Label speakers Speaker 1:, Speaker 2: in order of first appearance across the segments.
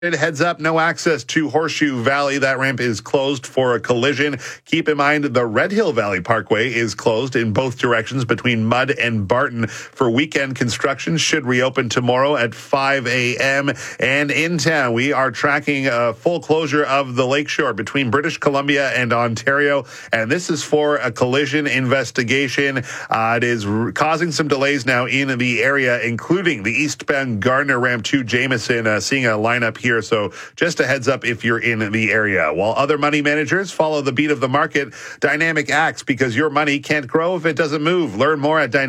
Speaker 1: Heads up, no access to Horseshoe Valley. That ramp is closed for a collision. Keep in mind the Red Hill Valley Parkway is closed in both directions between Mudd and Barton for weekend construction. Should reopen tomorrow at 5 a.m. And in town, we are tracking a full closure of the Lakeshore between British Columbia and Ontario. And this is for a collision investigation. It is causing some delays now in the area, including the eastbound Gardner ramp to Jameson, seeing a lineup here. So just a heads up if you're in the area. While other money managers follow the beat of the market, Dynamic acts because your money can't grow if it doesn't move. Learn more at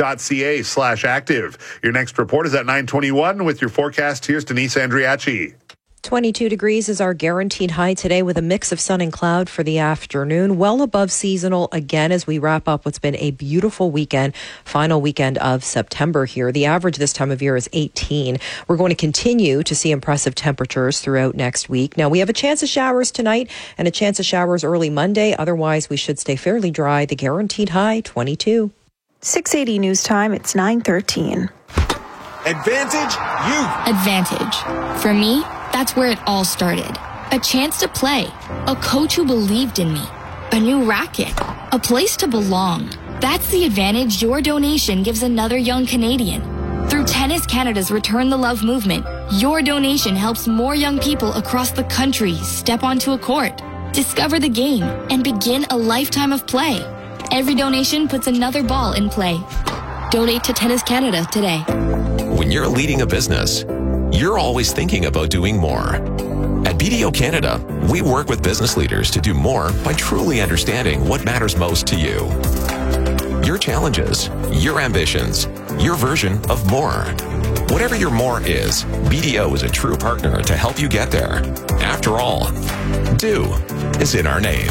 Speaker 1: dynamic.ca/active. Your next report is at 9:21 with your forecast. Here's Denise Andriachi.
Speaker 2: 22 degrees is our guaranteed high today with a mix of sun and cloud for the afternoon. Well above seasonal again as we wrap up what's been a beautiful weekend, final weekend of September here. The average this time of year is 18. We're going to continue to see impressive temperatures throughout next week. Now, we have a chance of showers tonight and a chance of showers early Monday. Otherwise, we should stay fairly dry. The guaranteed high, 22.
Speaker 3: 680 news time. It's 9:13.
Speaker 4: Advantage Youth.
Speaker 5: Advantage. For me, that's where it all started. A chance to play. A coach who believed in me. A new racket. A place to belong. That's the advantage your donation gives another young Canadian. Through Tennis Canada's Return the Love movement, your donation helps more young people across the country step onto a court, discover the game, and begin a lifetime of play. Every donation puts another ball in play. Donate to Tennis Canada today.
Speaker 6: When you're leading a business, you're always thinking about doing more. At BDO Canada, we work with business leaders to do more by truly understanding what matters most to you. Your challenges, your ambitions, your version of more. Whatever your more is, BDO is a true partner to help you get there. After all, do is in our name.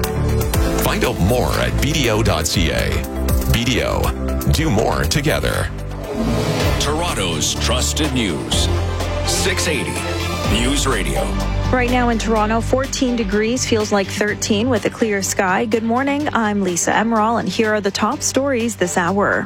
Speaker 6: Find out more at BDO.ca. BDO, do more together.
Speaker 7: Toronto's trusted news. 680 News Radio.
Speaker 3: Right now in Toronto, 14 degrees, feels like 13 with a clear sky. Good morning, I'm Lisa Emerald, and here are the top stories this hour.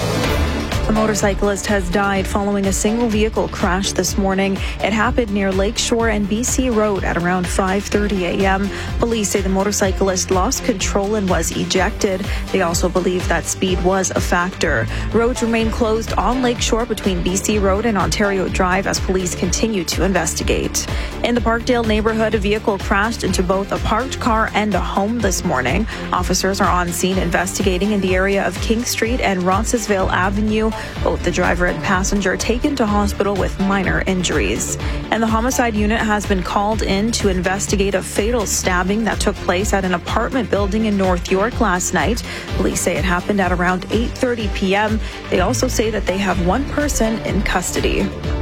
Speaker 3: A motorcyclist has died following a single vehicle crash this morning. It happened near Lakeshore and BC Road at around 5:30 a.m. Police say the motorcyclist lost control and was ejected. They also believe that speed was a factor. Roads remain closed on Lakeshore between BC Road and Ontario Drive as police continue to investigate. In the Parkdale neighborhood, a vehicle crashed into both a parked car and a home this morning. Officers are on scene investigating in the area of King Street and Roncesvalles Avenue. Both the driver and passenger taken to hospital with minor injuries. And the homicide unit has been called in to investigate a fatal stabbing that took place at an apartment building in North York last night. Police say it happened at around 8:30 p.m. They also say that they have one person in custody.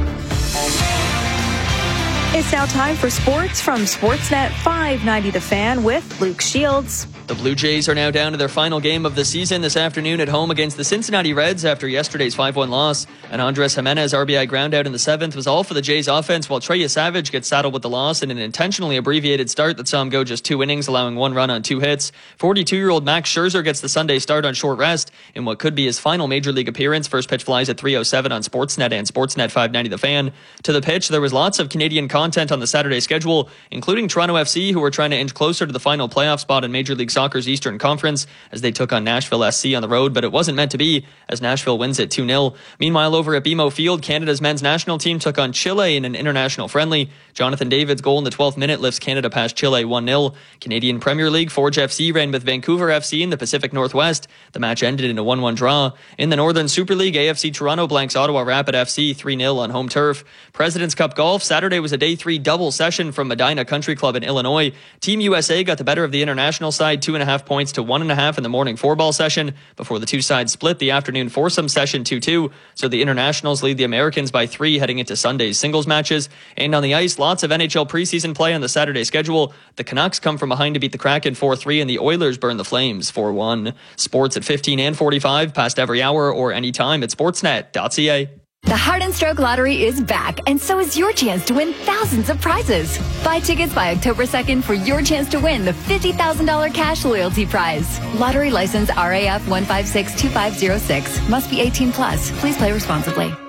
Speaker 3: It's now time for sports from Sportsnet 590 The Fan with Luke Shields.
Speaker 8: The Blue Jays are now down to their final game of the season this afternoon at home against the Cincinnati Reds after yesterday's 5-1 loss. And Andres Jimenez RBI groundout in the 7th was all for the Jays offense, while Trey Savage gets saddled with the loss in an intentionally abbreviated start that saw him go just 2 innings, allowing 1 run on 2 hits. 42-year-old Max Scherzer gets the Sunday start on short rest in what could be his final Major League appearance. First pitch flies at 3:07 on Sportsnet and Sportsnet 590 The Fan. To the pitch, there was lots of Canadian content on the Saturday schedule, including Toronto FC, who were trying to inch closer to the final playoff spot in Major League Soccer's Eastern Conference as they took on Nashville SC on the road, but it wasn't meant to be as Nashville wins it 2-0. Meanwhile, over at BMO Field, Canada's men's national team took on Chile in an international friendly. Jonathan David's goal in the 12th minute lifts Canada past Chile 1-0. Canadian Premier League, Forge FC ran with Vancouver FC in the Pacific Northwest. The match ended in a 1-1 draw. In the Northern Super League, AFC Toronto blanks Ottawa Rapid FC 3-0 on home turf. President's Cup Golf, Saturday was a day 3 double session from Medina Country Club in Illinois. Team USA got the better of the international side, 2.5 points to 1.5 in the morning 4-ball session before the two sides split the afternoon foursome session 2-2. So the internationals lead the Americans by 3 heading into Sunday's singles matches. And on the ice, lots of NHL preseason play on the Saturday schedule. The Canucks come from behind to beat the Kraken 4-3 and the Oilers burn the Flames 4-1. Sports at 15 and 45 past every hour or anytime at sportsnet.ca.
Speaker 9: The Heart and Stroke Lottery is back, and so is your chance to win thousands of prizes. Buy tickets by October 2nd for your chance to win the $50,000 cash loyalty prize. Lottery license RAF 1562506. Must be 18 plus. Please play responsibly.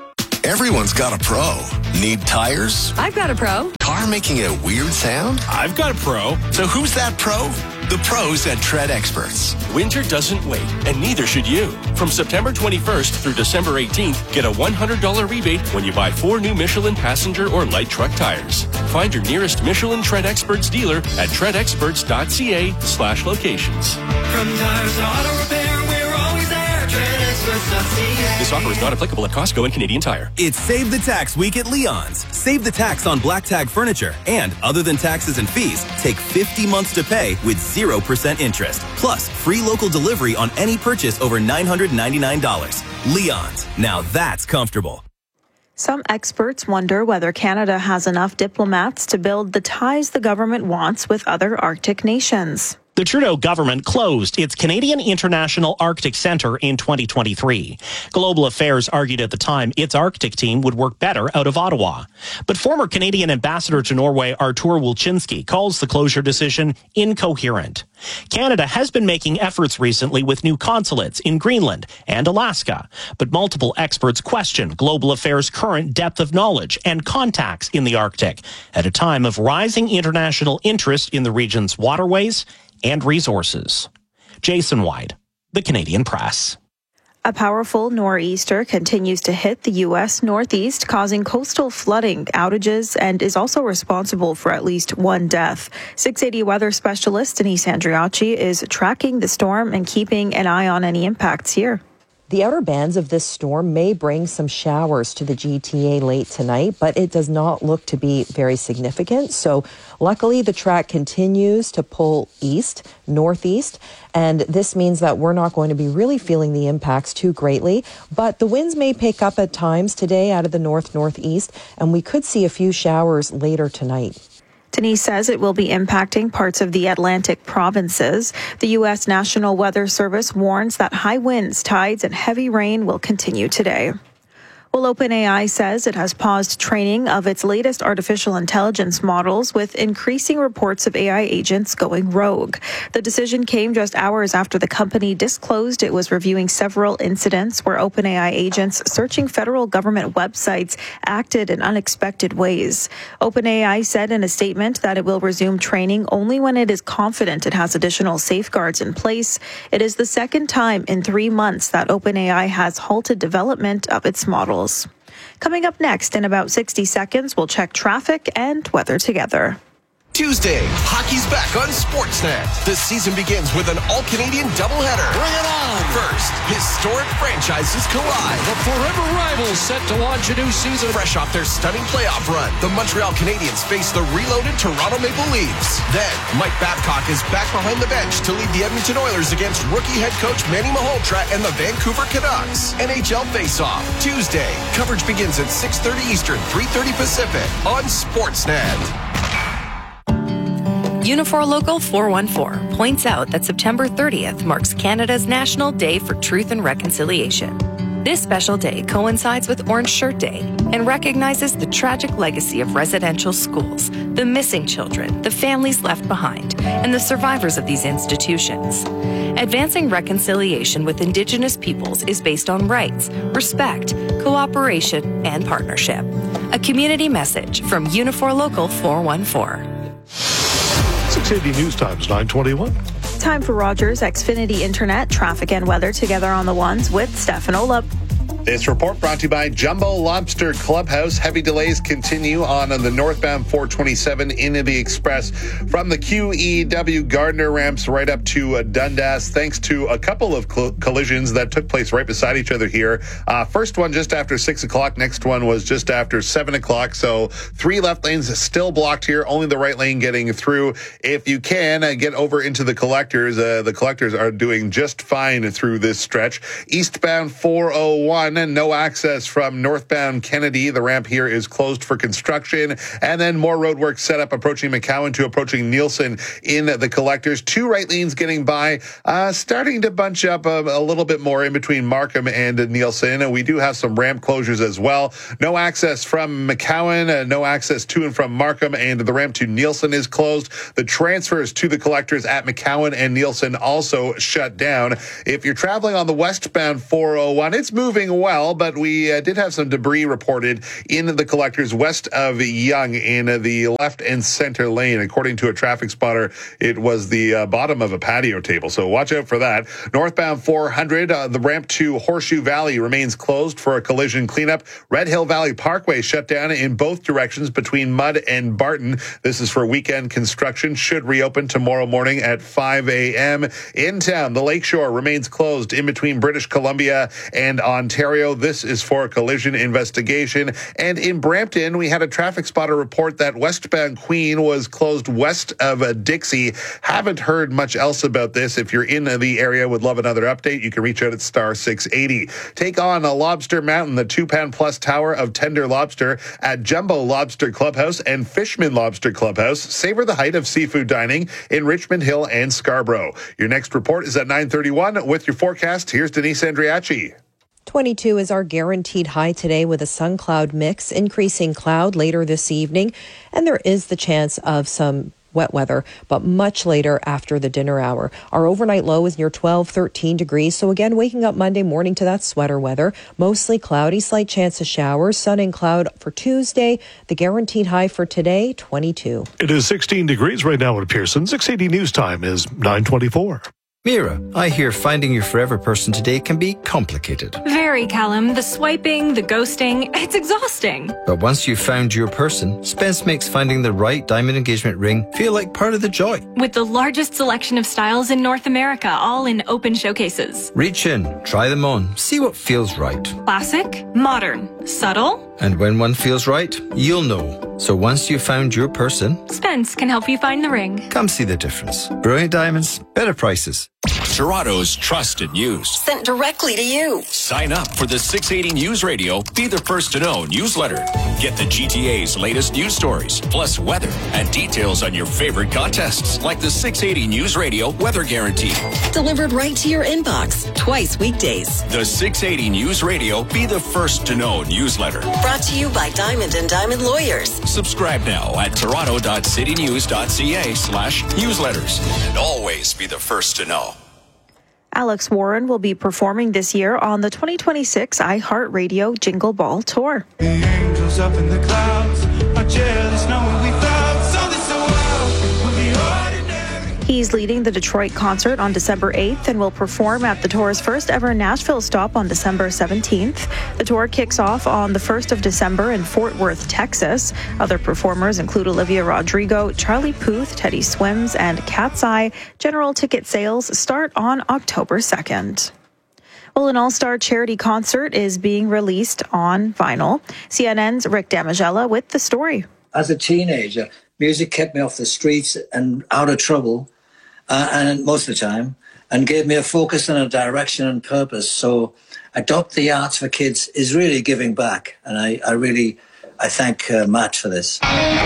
Speaker 10: Everyone's got a pro. Need tires?
Speaker 9: I've got a pro.
Speaker 10: Car making a weird sound?
Speaker 11: I've got a pro.
Speaker 10: So who's that pro? The pros at Tread Experts.
Speaker 11: Winter doesn't wait, and neither should you. From September 21st through December 18th, get a $100 rebate when you buy 4 new Michelin passenger or light truck tires. Find your nearest Michelin Tread Experts dealer at treadexperts.ca/locations.
Speaker 12: From tires to auto repair, we're always there. TreadExperts.ca.
Speaker 11: This offer is not applicable at Costco and Canadian Tire.
Speaker 13: It's Save the Tax Week at Leon's. Save the tax on black tag furniture. And other than taxes and fees, take 50 months to pay with 0% interest. Plus, free local delivery on any purchase over $999. Leon's. Now that's comfortable.
Speaker 3: Some experts wonder whether Canada has enough diplomats to build the ties the government wants with other Arctic nations.
Speaker 14: The Trudeau government closed its Canadian International Arctic Centre in 2023. Global Affairs argued at the time its Arctic team would work better out of Ottawa. But former Canadian ambassador to Norway Artur Wilczynski calls the closure decision incoherent. Canada has been making efforts recently with new consulates in Greenland and Alaska, but multiple experts question Global Affairs' current depth of knowledge and contacts in the Arctic at a time of rising international interest in the region's waterways and resources. Jason White, The Canadian Press.
Speaker 3: A powerful nor'easter continues to hit the U.S. Northeast, causing coastal flooding, outages, and is also responsible for at least one death. 680 weather specialist Denise Andriacci is tracking the storm and keeping an eye on any impacts here.
Speaker 2: The outer bands of this storm may bring some showers to the GTA late tonight, but it does not look to be very significant. So luckily, the track continues to pull east, northeast, and this means that we're not going to be really feeling the impacts too greatly. But the winds may pick up at times today out of the northeast, and we could see a few showers later tonight.
Speaker 3: Denise says it will be impacting parts of the Atlantic provinces. The U.S. National Weather Service warns that high winds, tides, and heavy rain will continue today. Well, OpenAI says it has paused training of its latest artificial intelligence models with increasing reports of AI agents going rogue. The decision came just hours after the company disclosed it was reviewing several incidents where OpenAI agents searching federal government websites acted in unexpected ways. OpenAI said in a statement that it will resume training only when it is confident it has additional safeguards in place. It is the second time in 3 months that OpenAI has halted development of its models. Coming up next in about 60 seconds, we'll check traffic and weather together.
Speaker 10: Tuesday, hockey's back on Sportsnet. The season begins with an all-Canadian doubleheader.
Speaker 7: Bring it on!
Speaker 10: First, historic franchises collide.
Speaker 7: The forever rivals set to launch a new season.
Speaker 10: Fresh off their stunning playoff run, the Montreal Canadiens face the reloaded Toronto Maple Leafs. Then, Mike Babcock is back behind the bench to lead the Edmonton Oilers against rookie head coach Manny Malhotra and the Vancouver Canucks. NHL face-off, Tuesday. Coverage begins at 6:30 Eastern, 3:30 Pacific on Sportsnet.
Speaker 15: Unifor Local 414 points out that September 30th marks Canada's National Day for Truth and Reconciliation. This special day coincides with Orange Shirt Day and recognizes the tragic legacy of residential schools, the missing children, the families left behind, and the survivors of these institutions. Advancing reconciliation with Indigenous peoples is based on rights, respect, cooperation, and partnership. A community message from Unifor Local 414.
Speaker 16: 680 News Times 921.
Speaker 3: Time for Rogers Xfinity Internet, traffic and weather together on the ones with Stefan Olop.
Speaker 1: This report brought to you by Jumbo Lobster Clubhouse. Heavy delays continue on the northbound 427 into the express from the QEW Gardner ramps right up to Dundas, thanks to a couple of collisions that took place right beside each other here. First one just after 6 o'clock. Next one was just after 7 o'clock. So 3 left lanes still blocked here. Only the right lane getting through. If you can, get over into the collectors. The collectors are doing just fine through this stretch. Eastbound 401. No access from northbound Kennedy. The ramp here is closed for construction. And then more road work set up approaching McCowan to approaching Nielsen in the collectors. 2 right lanes getting by, starting to bunch up a little bit more in between Markham and Nielsen. And we do have some ramp closures as well. No access from McCowan, no access to and from Markham, and the ramp to Nielsen is closed. The transfers to the collectors at McCowan and Nielsen also shut down. If you're traveling on the westbound 401, it's moving well, but we did have some debris reported in the collectors west of Yonge in the left and center lane. According to a traffic spotter, it was the bottom of a patio table, so watch out for that. Northbound 400, the ramp to Horseshoe Valley remains closed for a collision cleanup. Red Hill Valley Parkway shut down in both directions between Mudd and Barton. This is for weekend construction. Should reopen tomorrow morning at 5 a.m. In town, the Lakeshore remains closed in between British Columbia and Ontario. This is for a collision investigation. And in Brampton, we had a traffic spotter report that westbound Queen was closed west of Dixie. Haven't heard much else about this. If you're in the area, would love another update, you can reach out at star 680. Take on a Lobster Mountain, the 2-pound plus tower of tender lobster at Jumbo Lobster Clubhouse and Fishman Lobster Clubhouse. Savor the height of seafood dining in Richmond Hill and Scarborough. Your next report is at 9:31. With your forecast, here's Denise Andriachi.
Speaker 2: 22 is our guaranteed high today with a sun-cloud mix, increasing cloud later this evening, and there is the chance of some wet weather, but much later after the dinner hour. Our overnight low is near 13 degrees. So again, waking up Monday morning to that sweater weather. Mostly cloudy, slight chance of showers, sun and cloud for Tuesday. The guaranteed high for today, 22.
Speaker 16: It is 16 degrees right now at Pearson. 680 news time is 9:24.
Speaker 17: Mira, I hear finding your forever person today can be complicated.
Speaker 18: Very, Callum. The swiping, the ghosting, it's exhausting.
Speaker 17: But once you've found your person, Spence makes finding the right diamond engagement ring feel like part of the joy.
Speaker 18: With the largest selection of styles in North America, all in open showcases.
Speaker 17: Reach in, try them on, see what feels right.
Speaker 18: Classic, modern, subtle.
Speaker 17: And when one feels right, you'll know. So once you've found your person,
Speaker 18: Spence can help you find the ring.
Speaker 17: Come see the difference. Brilliant diamonds, better prices.
Speaker 11: Toronto's trusted news.
Speaker 19: Sent directly to you.
Speaker 11: Sign up for the 680 News Radio Be the First to Know newsletter. Get the GTA's latest news stories, plus weather and details on your favorite contests, like the 680 News Radio Weather Guarantee.
Speaker 19: Delivered right to your inbox, twice weekdays.
Speaker 11: The 680 News Radio Be the First to Know newsletter.
Speaker 19: Brought to you by Diamond and Diamond Lawyers.
Speaker 11: Subscribe now at toronto.citynews.ca/newsletters. And always be the first to know.
Speaker 3: Alex Warren will be performing this year on the 2026 iHeartRadio Jingle Ball Tour.
Speaker 12: The angels up in the clouds are jealous knowing we found something so wild with the ordinary.
Speaker 3: He's leading the Detroit concert on December 8th and will perform at the tour's first ever Nashville stop on December 17th. The tour kicks off on the 1st of December in Fort Worth, Texas. Other performers include Olivia Rodrigo, Charlie Puth, Teddy Swims, and Cat's Eye. General ticket sales start on October 2nd. Well, an all-star charity concert is being released on vinyl. CNN's Rick Damigella with the story.
Speaker 20: As a teenager, music kept me off the streets and out of trouble, and most of the time, and gave me a focus and a direction and purpose. So Adopt the Arts for Kids is really giving back, and I thank Matt for this.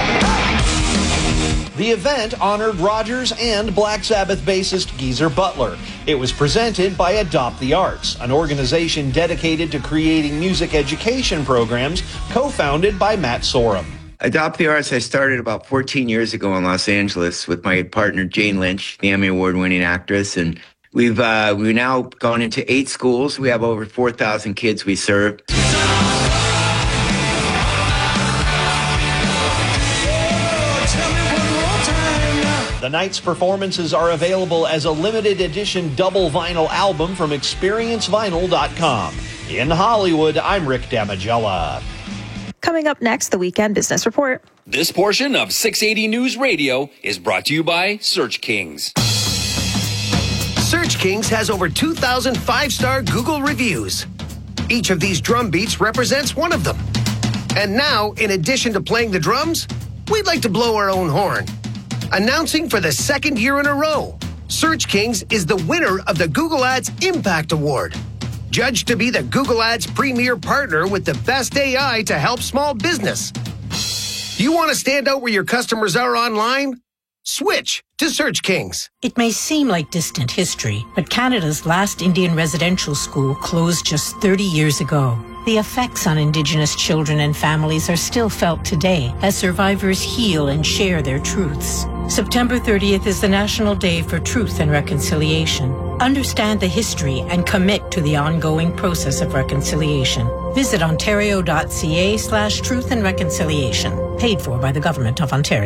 Speaker 21: The event honored Rogers and Black Sabbath bassist Geezer Butler. It was presented by Adopt the Arts, an organization dedicated to creating music education programs, co-founded by Matt Sorum.
Speaker 22: Adopt the Arts I started about 14 years ago in Los Angeles with my partner Jane Lynch, the Emmy Award-winning actress, and we've now gone into 8 schools. We have over 4,000 kids we serve.
Speaker 21: The night's performances are available as a limited edition double vinyl album from experiencevinyl.com. In Hollywood, I'm Rick Damigella.
Speaker 3: Coming up next, the Weekend Business Report.
Speaker 23: This portion of 680 News Radio is brought to you by Search Kings.
Speaker 24: Search Kings has over 2,000 5-star Google reviews. Each of these drum beats represents one of them. And now, in addition to playing the drums, we'd like to blow our own horn. Announcing for the second year in a row, Search Kings is the winner of the Google Ads Impact Award. Judged to be the Google Ads premier partner with the best AI to help small business. Do you want to stand out where your customers are online? Switch to Search Kings.
Speaker 25: It may seem like distant history, but Canada's last Indian residential school closed just 30 years ago. The effects on Indigenous children and families are still felt today as survivors heal and share their truths. September 30th is the National Day for Truth and Reconciliation. Understand the history and commit to the ongoing process of reconciliation. Visit ontario.ca/truth and reconciliation. Paid for by the Government of Ontario.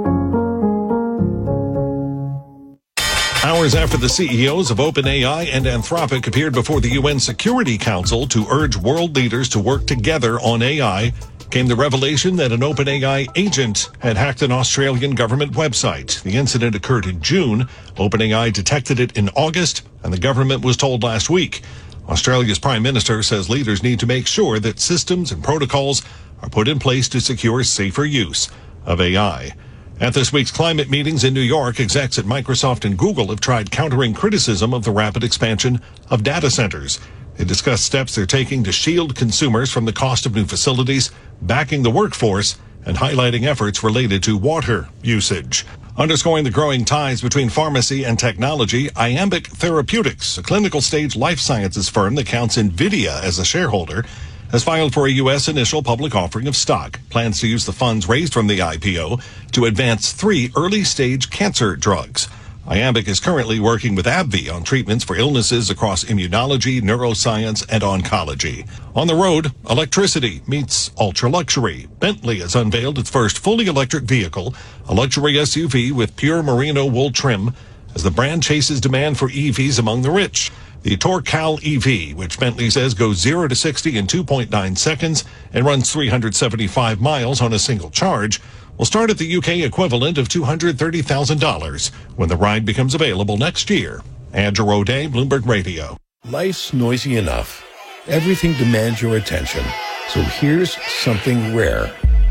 Speaker 4: Hours after the CEOs of OpenAI and Anthropic appeared before the UN Security Council to urge world leaders to work together on AI, came the revelation that an OpenAI agent had hacked an Australian government website. The incident occurred in June. OpenAI detected it in August, and the government was told last week. Australia's Prime Minister says leaders need to make sure that systems and protocols are put in place to secure safer use of AI. At this week's climate meetings in New York, execs at Microsoft and Google have tried countering criticism of the rapid expansion of data centers. They discussed steps they're taking to shield consumers from the cost of new facilities, backing the workforce, and highlighting efforts related to water usage. Underscoring the growing ties between pharmacy and technology, Iambic Therapeutics, a clinical stage life sciences firm that counts NVIDIA as a shareholder, has filed for a U.S. initial public offering of stock. Plans to use the funds raised from the IPO to advance 3 early-stage cancer drugs. Iambic is currently working with AbbVie on treatments for illnesses across immunology, neuroscience, and oncology. On the road, electricity meets ultra-luxury. Bentley has unveiled its first fully electric vehicle, a luxury SUV with pure merino wool trim, as the brand chases demand for EVs among the rich. The Tourcal EV, which Bentley says goes 0 to 60 in 2.9 seconds and runs 375 miles on a single charge, will start at the UK equivalent of $230,000 when the ride becomes available next year. Andrew O'Day, Bloomberg Radio.
Speaker 5: Life's noisy enough. Everything demands your attention. So here's something rare.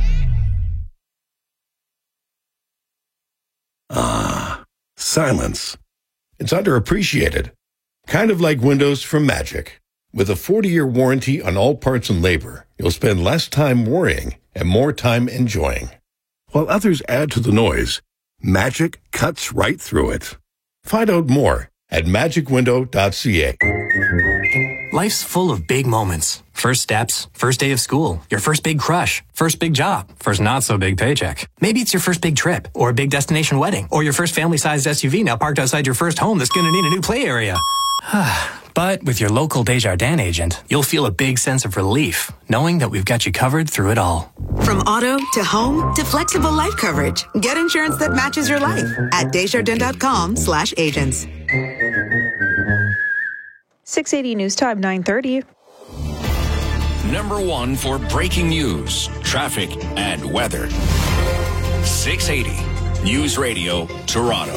Speaker 5: Silence. It's underappreciated. Kind of like windows from Magic. With a 40-year warranty on all parts and labor, you'll spend less time worrying and more time enjoying. While others add to the noise, Magic cuts right through it. Find out more at magicwindow.ca.
Speaker 6: Life's full of big moments. First steps, first day of school, your first big crush, first big job, first not so big paycheck. Maybe it's your first big trip, or a big destination wedding, or your first family-sized SUV now parked outside your first home that's going to need a new play area. But with your local Desjardins agent, you'll feel a big sense of relief, knowing that we've got you covered through it all.
Speaker 8: From auto to home to flexible life coverage, get insurance that matches your life at Desjardins.com/agents.
Speaker 3: 680 News Time, 9:30.
Speaker 23: Number 1 for breaking news, traffic, and weather. 680 News Radio, Toronto.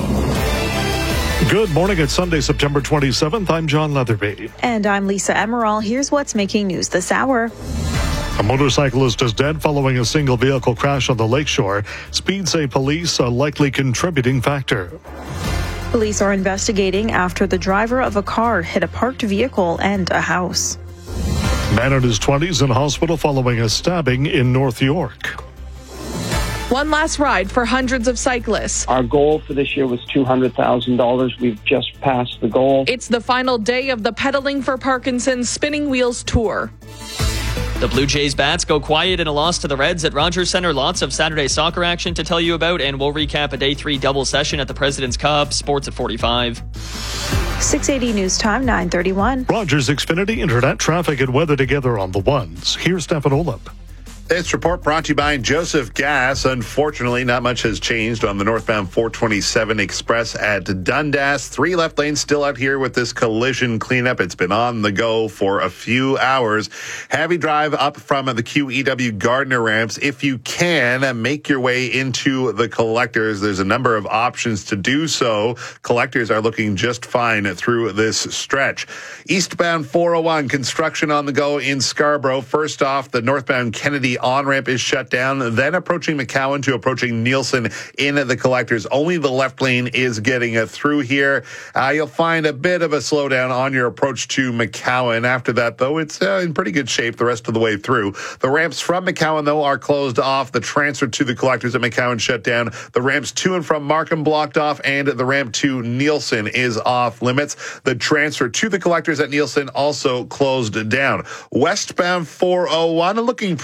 Speaker 16: Good morning. It's Sunday, September 27th. I'm John Leatherby.
Speaker 3: And I'm Lisa Emerald. Here's what's making news this hour.
Speaker 16: A motorcyclist is dead following a single vehicle crash on the lakeshore. Speed Say police a likely contributing factor.
Speaker 3: Police are investigating after the driver of a car hit a parked vehicle and a house.
Speaker 16: Man in his 20s in hospital following a stabbing in North York.
Speaker 9: One last ride for hundreds of cyclists.
Speaker 26: Our goal for this year was $200,000. We've just passed the goal.
Speaker 9: It's the final day of the Pedaling for Parkinson's Spinning Wheels Tour.
Speaker 27: The Blue Jays bats go quiet in a loss to the Reds at Rogers Centre. Lots of Saturday soccer action to tell you about, and we'll recap a Day 3 double session at the President's Cup. Sports at 45.
Speaker 3: 680 News Time, 9:31.
Speaker 16: Rogers Xfinity Internet traffic and weather together on the ones. Here's Stefan Olip.
Speaker 1: This report brought to you by Joseph Gas. Unfortunately, not much has changed on the northbound 427 Express at Dundas. 3 left lanes still out here with this collision cleanup. It's been on the go for a few hours. Heavy drive up from the QEW Gardner ramps. If you can, make your way into the collectors. There's a number of options to do so. Collectors are looking just fine through this stretch. Eastbound 401, construction on the go in Scarborough. First off, the northbound Kennedy on-ramp is shut down, then approaching McCowan to approaching Nielsen in the collectors. Only the left lane is getting through here. You'll find a bit of a slowdown on your approach to McCowan. After that, though, it's in pretty good shape the rest of the way through. The ramps from McCowan, though, are closed off. The transfer to the collectors at McCowan shut down. The ramps to and from Markham blocked off, and the ramp to Nielsen is off limits. The transfer to the collectors at Nielsen also closed down. Westbound 401 looking pretty good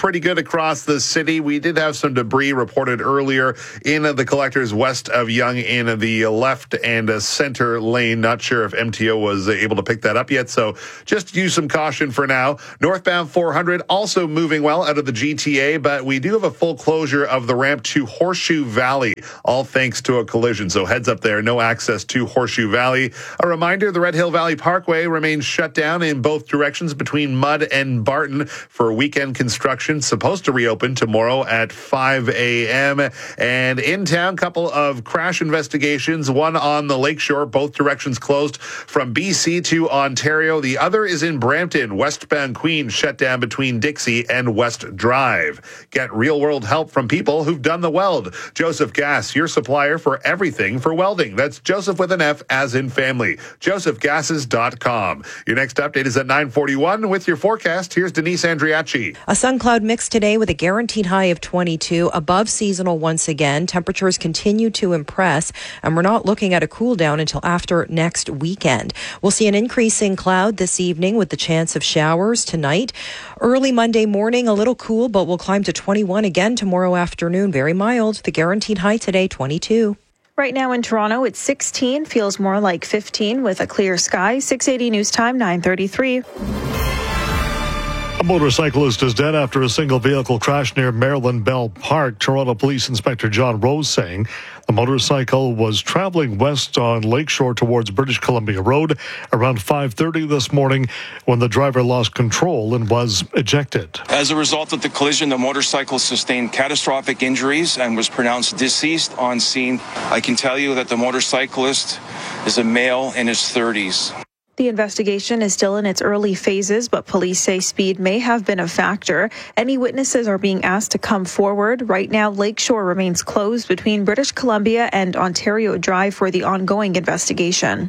Speaker 1: across the city. We did have some debris reported earlier in the collectors west of Yonge in the left and center lane. Not sure if MTO was able to pick that up yet, so just use some caution for now. Northbound 400 also moving well out of the GTA, but we do have a full closure of the ramp to Horseshoe Valley, all thanks to a collision. So heads up there, no access to Horseshoe Valley. A reminder, the Red Hill Valley Parkway remains shut down in both directions between Mudd and Barton for weekend construction, supposed to reopen tomorrow at 5 a.m. And in town, couple of crash investigations, one on the lakeshore, both directions closed from BC to Ontario. The other is in Brampton, westbound Queen shut down between Dixie and West Drive. Get real-world help from people who've done the weld. Joseph Gas, your supplier for everything for welding. That's Joseph with an F as in family. josephgases.com. Your next update is at 9:41 with your forecast. Here's Denise Andriachi.
Speaker 2: A sun-cloud mix today with a guaranteed high of 22, above seasonal once again. Temperatures continue to impress, and we're not looking at a cool down until after next weekend. We'll see an increasing cloud this evening with the chance of showers tonight. Early Monday morning, a little cool, but we'll climb to 21 again tomorrow afternoon. Very mild. The guaranteed high today, 22.
Speaker 3: Right now in Toronto, it's 16, feels more like 15 with a clear sky. 680 News Time, 9:33.
Speaker 16: A motorcyclist is dead after a single vehicle crash near Maryland Bell Park. Toronto Police Inspector John Rose saying the motorcycle was traveling west on Lakeshore towards British Columbia Road around 5:30 this morning when the driver lost control and was ejected.
Speaker 7: As a result of the collision, the motorcycle sustained catastrophic injuries and was pronounced deceased on scene. I can tell you that the motorcyclist is a male in his 30s.
Speaker 3: The investigation is still in its early phases, but police say speed may have been a factor. Any witnesses are being asked to come forward. Right now, Lakeshore remains closed between British Columbia and Ontario Drive for the ongoing investigation.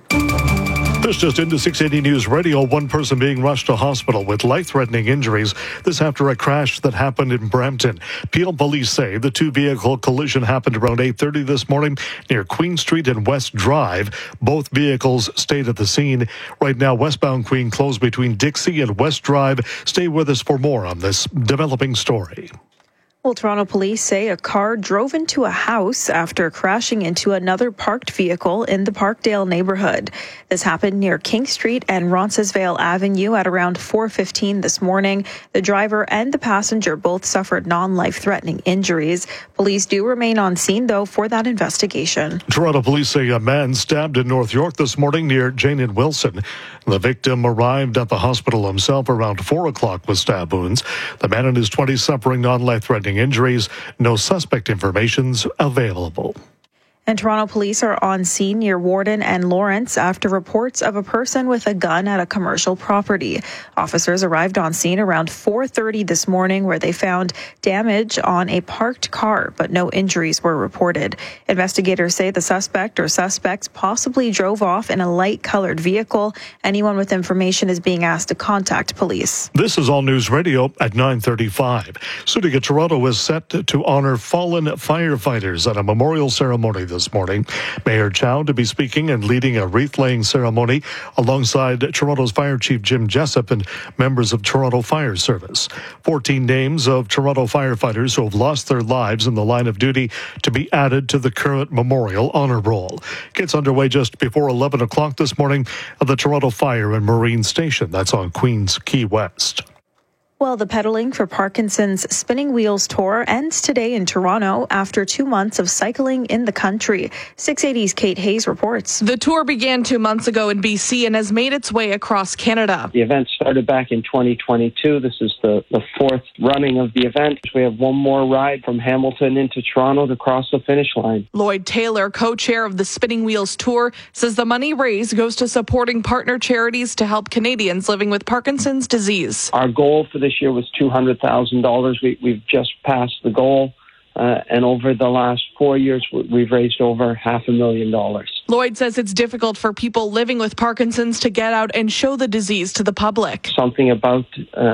Speaker 16: This just into 680 News Radio. One person being rushed to hospital with life-threatening injuries. This after a crash that happened in Brampton. Peel police say the two-vehicle collision happened around 8:30 this morning near Queen Street and West Drive. Both vehicles stayed at the scene. Right now, westbound Queen closed between Dixie and West Drive. Stay with us for more on this developing story.
Speaker 3: Well, Toronto police say a car drove into a house after crashing into another parked vehicle in the Parkdale neighborhood. This happened near King Street and Roncesvalles Avenue at around 4:15 this morning. The driver and the passenger both suffered non-life-threatening injuries. Police do remain on scene, though, for that investigation.
Speaker 16: Toronto police say a man stabbed in North York this morning near Jane and Wilson. The victim arrived at the hospital himself around 4 o'clock with stab wounds. The man in his 20s suffering non-life-threatening injuries. No suspect information's available.
Speaker 3: And Toronto police are on scene near Warden and Lawrence after reports of a person with a gun at a commercial property. Officers arrived on scene around 4:30 this morning where they found damage on a parked car, but no injuries were reported. Investigators say the suspect or suspects possibly drove off in a light-colored vehicle. Anyone with information is being asked to contact police.
Speaker 16: This is All News Radio at 9:35. Sudiga Toronto is set to honor fallen firefighters at a memorial ceremony this morning. Mayor Chow to be speaking and leading a wreath-laying ceremony alongside Toronto's Fire Chief Jim Jessup and members of Toronto Fire Service. 14 names of Toronto firefighters who have lost their lives in the line of duty to be added to the current memorial honor roll. Gets underway just before 11 o'clock this morning at the Toronto Fire and Marine Station. That's on Queens Quay West.
Speaker 3: Well, the Pedaling for Parkinson's Spinning Wheels Tour ends today in Toronto after 2 months of cycling in the country. 680's Kate Hayes reports.
Speaker 9: The tour began 2 months ago in BC and has made its way across Canada.
Speaker 26: The event started back in 2022. This is the fourth running of the event. We have one more ride from Hamilton into Toronto to cross the finish line.
Speaker 9: Lloyd Taylor, co-chair of the Spinning Wheels Tour, says the money raised goes to supporting partner charities to help Canadians living with Parkinson's disease.
Speaker 26: Our goal for this year was $200,000. We've just passed the goal, and over the last 4 years, we've raised over $500,000.
Speaker 9: Lloyd says it's difficult for people living with Parkinson's to get out and show the disease to the public.
Speaker 26: Something about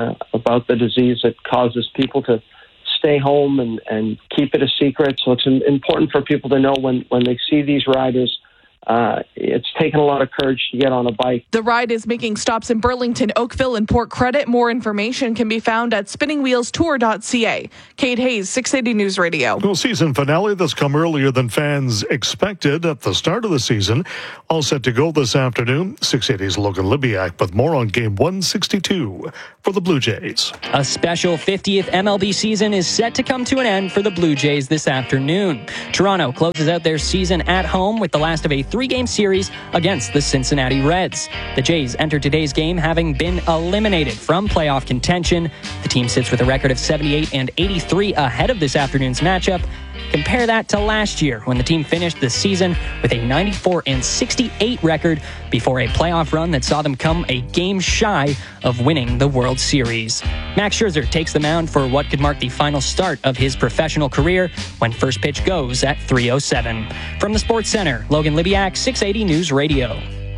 Speaker 26: the disease that causes people to stay home and keep it a secret. So it's important for people to know when they see these riders It's taken a lot of courage to get on a bike.
Speaker 9: The ride is making stops in Burlington, Oakville, and Port Credit. More information can be found at spinningwheelstour.ca. Kate Hayes, 680 News Radio.
Speaker 16: Well, season finale that's come earlier than fans expected at the start of the season. All set to go this afternoon. 680's Logan Libiak with more on Game 162 for the Blue Jays.
Speaker 10: A special 50th MLB season is set to come to an end for the Blue Jays this afternoon. Toronto closes out their season at home with the last of a 3-game series against the Cincinnati Reds. The Jays enter today's game having been eliminated from playoff contention. The team sits with a record of 78 and 83 ahead of this afternoon's matchup. Compare that to last year when the team finished the season with a 94 and 68 record before a playoff run that saw them come a game shy of winning the World Series. Max Scherzer takes the mound for what could mark the final start of his professional career when first pitch goes at 3:07. From the Sports Center, Logan Libiak, 680 News Radio.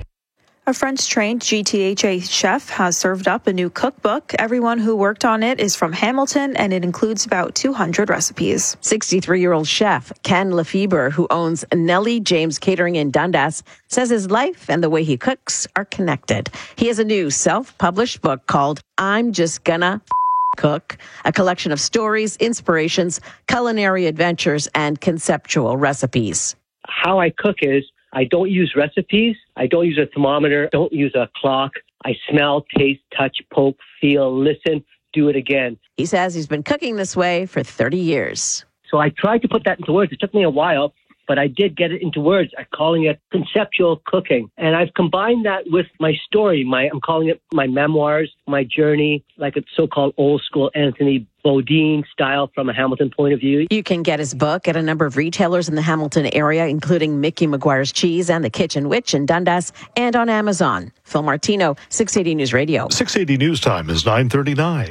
Speaker 3: A French-trained GTHA chef has served up a new cookbook. Everyone who worked on it is from Hamilton, and it includes about 200 recipes.
Speaker 13: 63-year-old chef Ken Lefebvre, who owns Nellie James Catering in Dundas, says his life and the way he cooks are connected. He has a new self-published book called I'm Just Gonna Cook, a collection of stories, inspirations, culinary adventures, and conceptual recipes.
Speaker 14: How I cook is I don't use recipes. I don't use a thermometer. Don't use a clock. I smell, taste, touch, poke, feel, listen, do it again.
Speaker 13: He says he's been cooking this way for 30 years.
Speaker 14: So I tried to put that into words. It took me a while, but I did get it into words. I'm calling it conceptual cooking. And I've combined that with my story. I'm calling it my memoirs, my journey, like a so-called old school Anthony Bourdain style from a Hamilton point of view.
Speaker 13: You can get his book at a number of retailers in the Hamilton area, including Mickey McGuire's Cheese and the Kitchen Witch in Dundas, and on Amazon. Phil Martino, 680 News Radio.
Speaker 16: 680 News Time is 9:39.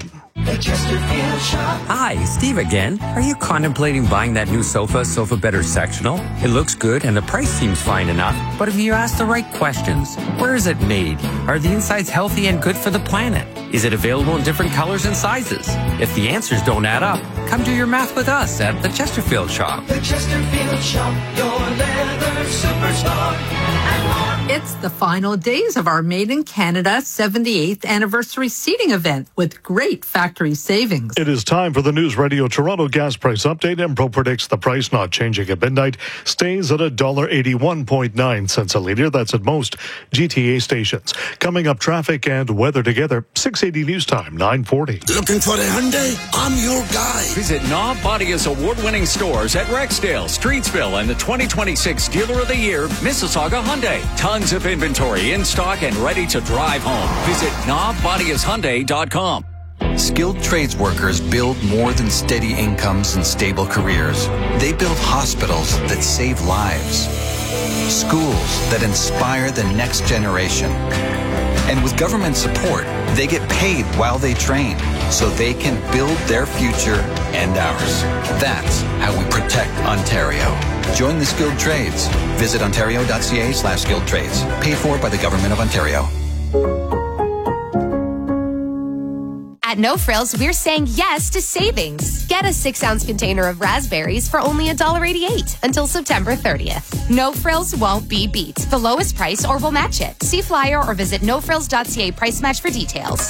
Speaker 15: Hi, Steve again. Are you contemplating buying that new Sofa Better sectional? It looks good and the price seems fine enough, but if you ask the right questions, where is it made? Are the insides healthy and good for the planet? Is it available in different colors and sizes? If the answers don't add up, come do your math with us at the Chesterfield Shop.
Speaker 12: The Chesterfield Shop, your leather superstar.
Speaker 17: It's the final days of our Made in Canada 78th anniversary seating event with great factory savings.
Speaker 16: It is time for the News Radio Toronto gas price update. Empro predicts the price not changing at midnight stays at $1.81.9 a litre. That's at most GTA stations. Coming up, traffic and weather together. 680 News Time, 9:40.
Speaker 18: Looking for the Hyundai? I'm your guy.
Speaker 23: Visit Knob Bodia's award-winning stores at Rexdale, Streetsville, and the 2026 Dealer of the Year, Mississauga Hyundai. Tons of inventory in stock and ready to drive home. Visit knobbodiashyundai.com.
Speaker 19: Skilled trades workers build more than steady incomes and stable careers. They build hospitals that save lives, schools that inspire the next generation. And with government support, they get paid while they train so they can build their future and ours. That's how we protect Ontario. Join the skilled trades. Visit ontario.ca/skilled trades. Paid for by the Government of Ontario.
Speaker 28: At No Frills, we're saying yes to savings. Get a 6-ounce container of raspberries for only $1.88 until September 30th. No Frills won't be beat. The lowest price or we'll match it. See flyer or visit nofrills.ca price match for details.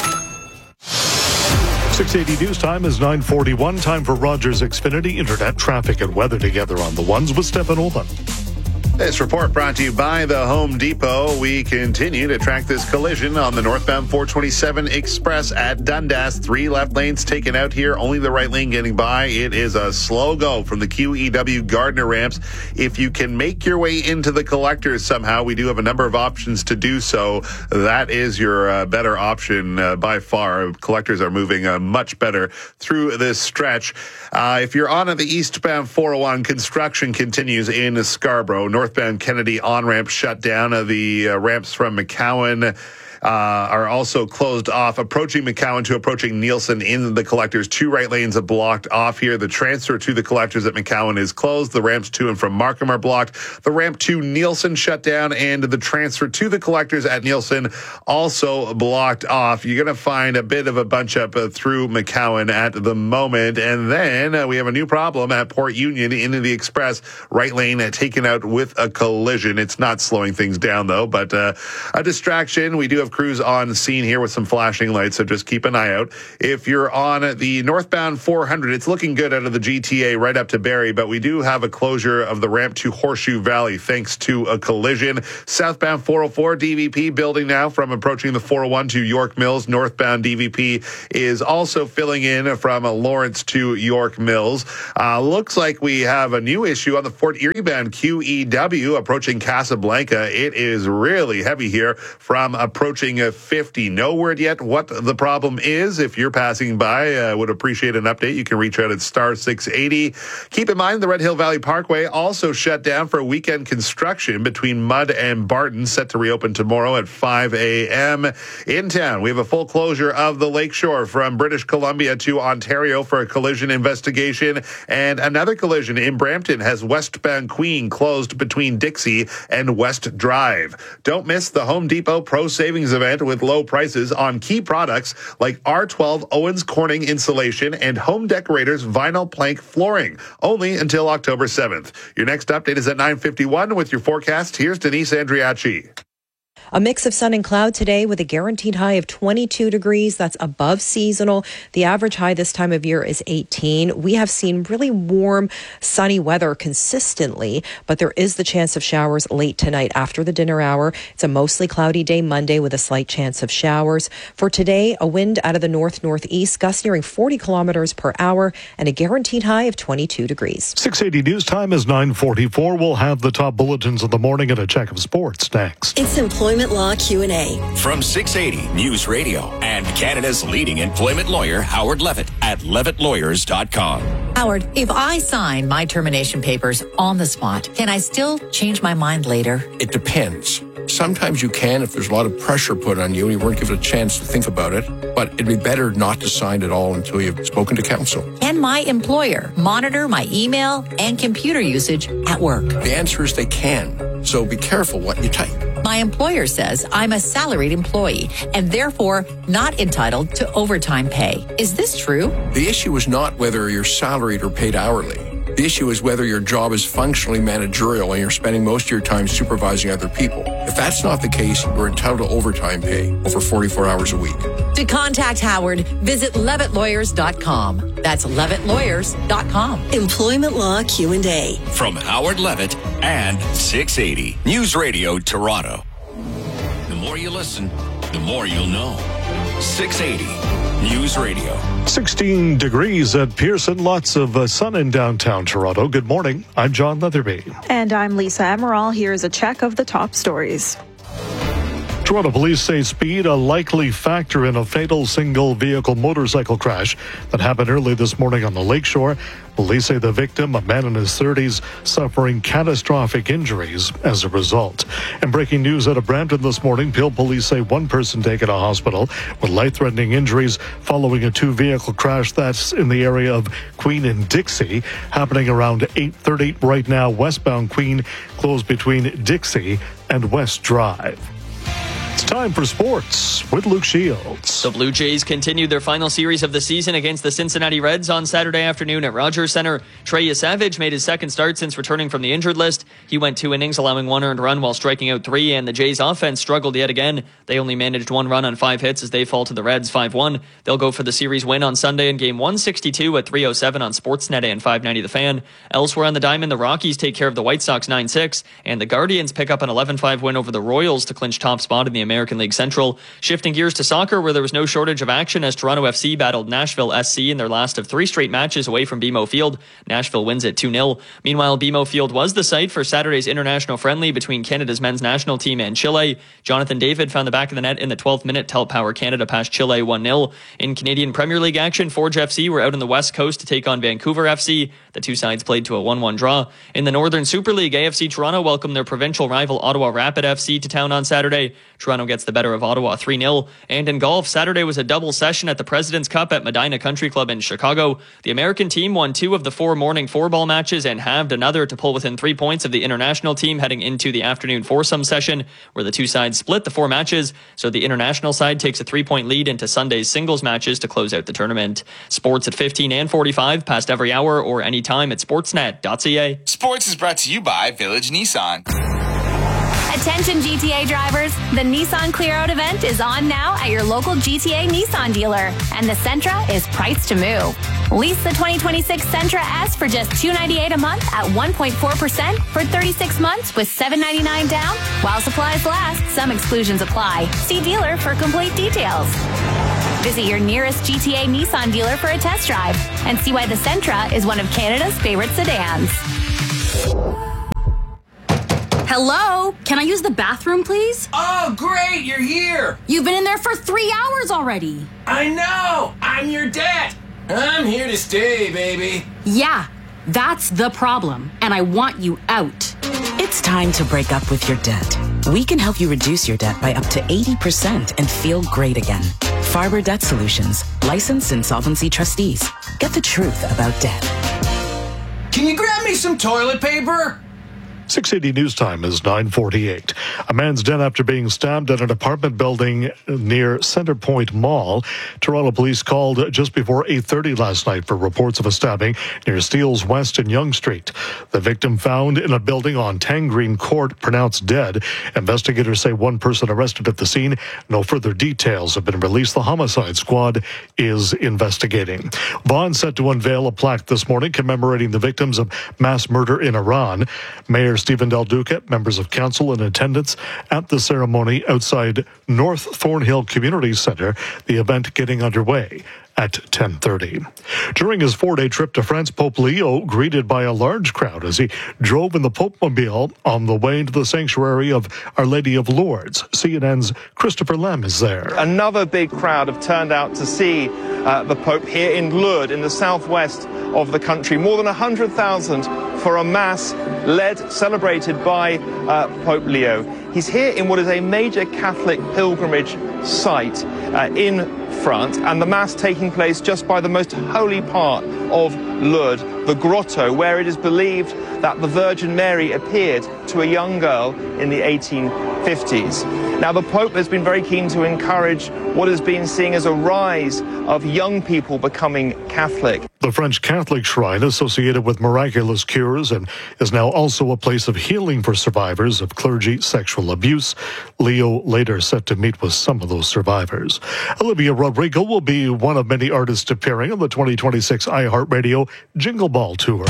Speaker 16: 680 News Time is 9:41. Time for Rogers Xfinity Internet traffic and weather together on the ones with Stefan Olden.
Speaker 1: This report brought to you by the Home Depot. We continue to track this collision on the northbound 427 Express at Dundas. 3 left lanes taken out here, only the right lane getting by. It is a slow go from the QEW Gardner ramps. If you can make your way into the collectors somehow, we do have a number of options to do so. That is your better option by far. Collectors are moving much better through this stretch. If you're on the eastbound 401, construction continues in Scarborough. Northbound Kennedy on-ramp shut down. The ramps from McCowan are also closed off, approaching McCowan to approaching Nielsen in the collectors. 2 right lanes are blocked off here. The transfer to the collectors at McCowan is closed. The ramps to and from Markham are blocked. The ramp to Nielsen shut down, and the transfer to the collectors at Nielsen also blocked off. You're going to find a bit of a bunch up through McCowan at the moment. And then we have a new problem at Port Union into the Express. Right lane taken out with a collision. It's not slowing things down, though, but a distraction. We do have crews on scene here with some flashing lights, so just keep an eye out. If you're on the northbound 400, it's looking good out of the GTA right up to Barrie, but we do have a closure of the ramp to Horseshoe Valley thanks to a collision. Southbound 404 DVP building now from approaching the 401 to York Mills. Northbound DVP is also filling in from Lawrence to York Mills. Looks like we have a new issue on the Fort Erie bound QEW approaching Casablanca. It is really heavy here from approaching 50. No word yet what the problem is. If you're passing by, would appreciate an update. You can reach out at star 680. Keep in mind the Red Hill Valley Parkway also shut down for weekend construction between Mudd and Barton, set to reopen tomorrow at 5 a.m. In town, we have a full closure of the Lakeshore from British Columbia to Ontario for a collision investigation, and another collision in Brampton has westbound Queen closed between Dixie and West Drive. Don't miss the Home Depot Pro Savings event with low prices on key products like R12 Owens Corning insulation and Home Decorators vinyl plank flooring, only until October 7th. Your next update is at 9:51 with your forecast. Here's Denise Andriachi.
Speaker 2: A mix of sun and cloud today with a guaranteed high of 22 degrees. That's above seasonal. The average high this time of year is 18. We have seen really warm, sunny weather consistently, but there is the chance of showers late tonight after the dinner hour. It's a mostly cloudy day Monday with a slight chance of showers. For today, a wind out of the north-northeast, gusts nearing 40 kilometers per hour, and a guaranteed high of 22 degrees.
Speaker 16: 680 news time is 9:44. We'll have the top bulletins of the morning and a check of sports next.
Speaker 4: It's Employment Law Q&A.
Speaker 23: From 680 News Radio and Canada's leading employment lawyer, Howard Levitt at levittlawyers.com.
Speaker 5: Howard, if I sign my termination papers on the spot, can I still change my mind later?
Speaker 11: It depends. Sometimes you can if there's a lot of pressure put on you and you weren't given a chance to think about it, but it'd be better not to sign at all until you've spoken to counsel.
Speaker 5: Can my employer monitor my email and computer usage at work?
Speaker 11: The answer is they can, so be careful what you type.
Speaker 5: My employer says I'm a salaried employee and therefore not entitled to overtime pay. Is this true?
Speaker 11: The issue is not whether you're salaried or paid hourly. The issue is whether your job is functionally managerial and you're spending most of your time supervising other people. If that's not the case, you're entitled to overtime pay over 44 hours a week.
Speaker 5: To contact Howard, visit levittlawyers.com. That's levittlawyers.com.
Speaker 4: Employment Law Q&A.
Speaker 23: From Howard Levitt and 680 News Radio Toronto. The more you listen, the more you'll know. 680 News Radio.
Speaker 16: 16 degrees at Pearson. Lots of sun in downtown Toronto. Good morning. I'm John Leatherby.
Speaker 3: And I'm Lisa Emerald. Here's a check of the top stories.
Speaker 16: Toronto police say speed a likely factor in a fatal single vehicle motorcycle crash that happened early this morning on the Lakeshore. Police say the victim, a man in his 30s, suffering catastrophic injuries as a result. And breaking news out of Brampton this morning, Peel police say one person taken to hospital with life-threatening injuries following a two-vehicle crash that's in the area of Queen and Dixie, happening around 8:30 right now. Westbound Queen closed between Dixie and West Drive. It's time for sports with Luke Shields.
Speaker 27: The Blue Jays continued their final series of the season against the Cincinnati Reds on Saturday afternoon at Rogers Centre. Trey Yesavage made his second start since returning from the injured list. He went 2 innings, allowing 1 earned run while striking out 3, and the Jays offense struggled yet again. They only managed 1 run on 5 hits as they fall to the Reds 5-1. They'll go for the series win on Sunday in game 162 at 3:07 on Sportsnet and 590 The Fan. Elsewhere on the diamond, the Rockies take care of the White Sox 9-6, and the Guardians pick up an 11-5 win over the Royals to clinch top spot in the American League Central. Shifting gears to soccer, where there was no shortage of action as Toronto FC battled Nashville SC in their last of 3 straight matches away from BMO Field. Nashville wins it 2-0. Meanwhile, BMO Field was the site for Saturday's international friendly between Canada's men's national team and Chile. Jonathan David found the back of the net in the 12th minute to help power Canada past Chile 1-0. In Canadian Premier League action, Forge FC were out on the West Coast to take on Vancouver FC. The two sides played to a 1-1 draw. In the Northern Super League, AFC Toronto welcomed their provincial rival Ottawa Rapid FC to town on Saturday. Toronto gets the better of Ottawa 3-0. And in golf, Saturday was a double session at the President's Cup at Medina Country Club in Chicago. The American team won 2 of the 4 morning 4-ball matches and halved another to pull within 3 points of the international team heading into the afternoon foursome session, where the two sides split the 4 matches. So the international side takes a 3-point lead into Sunday's singles matches to close out the tournament. Sports at 15 and 45, past every hour or anytime at sportsnet.ca.
Speaker 6: Sports is brought to you by Village Nissan.
Speaker 28: Attention GTA drivers, the Nissan Clear Out event is on now at your local GTA Nissan dealer, and the Sentra is priced to move. Lease the 2026 Sentra S for just $298 a month at 1.4% for 36 months with $799 down. While supplies last, some exclusions apply. See dealer for complete details. Visit your nearest GTA Nissan dealer for a test drive and see why the Sentra is one of Canada's favorite sedans.
Speaker 7: Hello? Can I use the bathroom, please?
Speaker 8: Oh, great, you're here.
Speaker 7: You've been in there for 3 hours already.
Speaker 8: I know. I'm your dad. I'm here to stay, baby.
Speaker 7: Yeah, that's the problem, and I want you out.
Speaker 20: It's time to break up with your debt. We can help you reduce your debt by up to 80% and feel great again. Farber Debt Solutions, licensed insolvency trustees. Get the truth about debt.
Speaker 8: Can you grab me some toilet paper?
Speaker 16: 680 News Time is 9:48. A man's dead after being stabbed at an apartment building near Centre Point Mall. Toronto police called just before 8:30 last night for reports of a stabbing near Steeles West and Yonge Street. The victim found in a building on Tangreen Court pronounced dead. Investigators say one person arrested at the scene. No further details have been released. The homicide squad is investigating. Vaughan set to unveil a plaque this morning commemorating the victims of mass murder in Iran. Mayor Stephen Del Duca, members of council in attendance at the ceremony outside North Thornhill Community Centre, the event getting underway at 10:30. During his 4-day trip to France, Pope Leo greeted by a large crowd as he drove in the Pope-mobile on the way to the sanctuary of Our Lady of Lourdes. CNN's Christopher Lem is there.
Speaker 21: Another big crowd have turned out to see the Pope here in Lourdes in the southwest of the country. More than 100,000 for a mass celebrated by Pope Leo. He's here in what is a major Catholic pilgrimage site in France, and the mass taking place just by the most holy part of Lourdes, the grotto, where it is believed that the Virgin Mary appeared to a young girl in the 1850s. Now, the Pope has been very keen to encourage what has been seen as a rise of young people becoming Catholic.
Speaker 16: The French Catholic shrine, associated with miraculous cures and is now also a place of healing for survivors of clergy sexual abuse. Leo later set to meet with some of those survivors. Olivia Rodrigo will be one of many artists appearing on the 2026 iHeartRadio Jingle Ball Tour.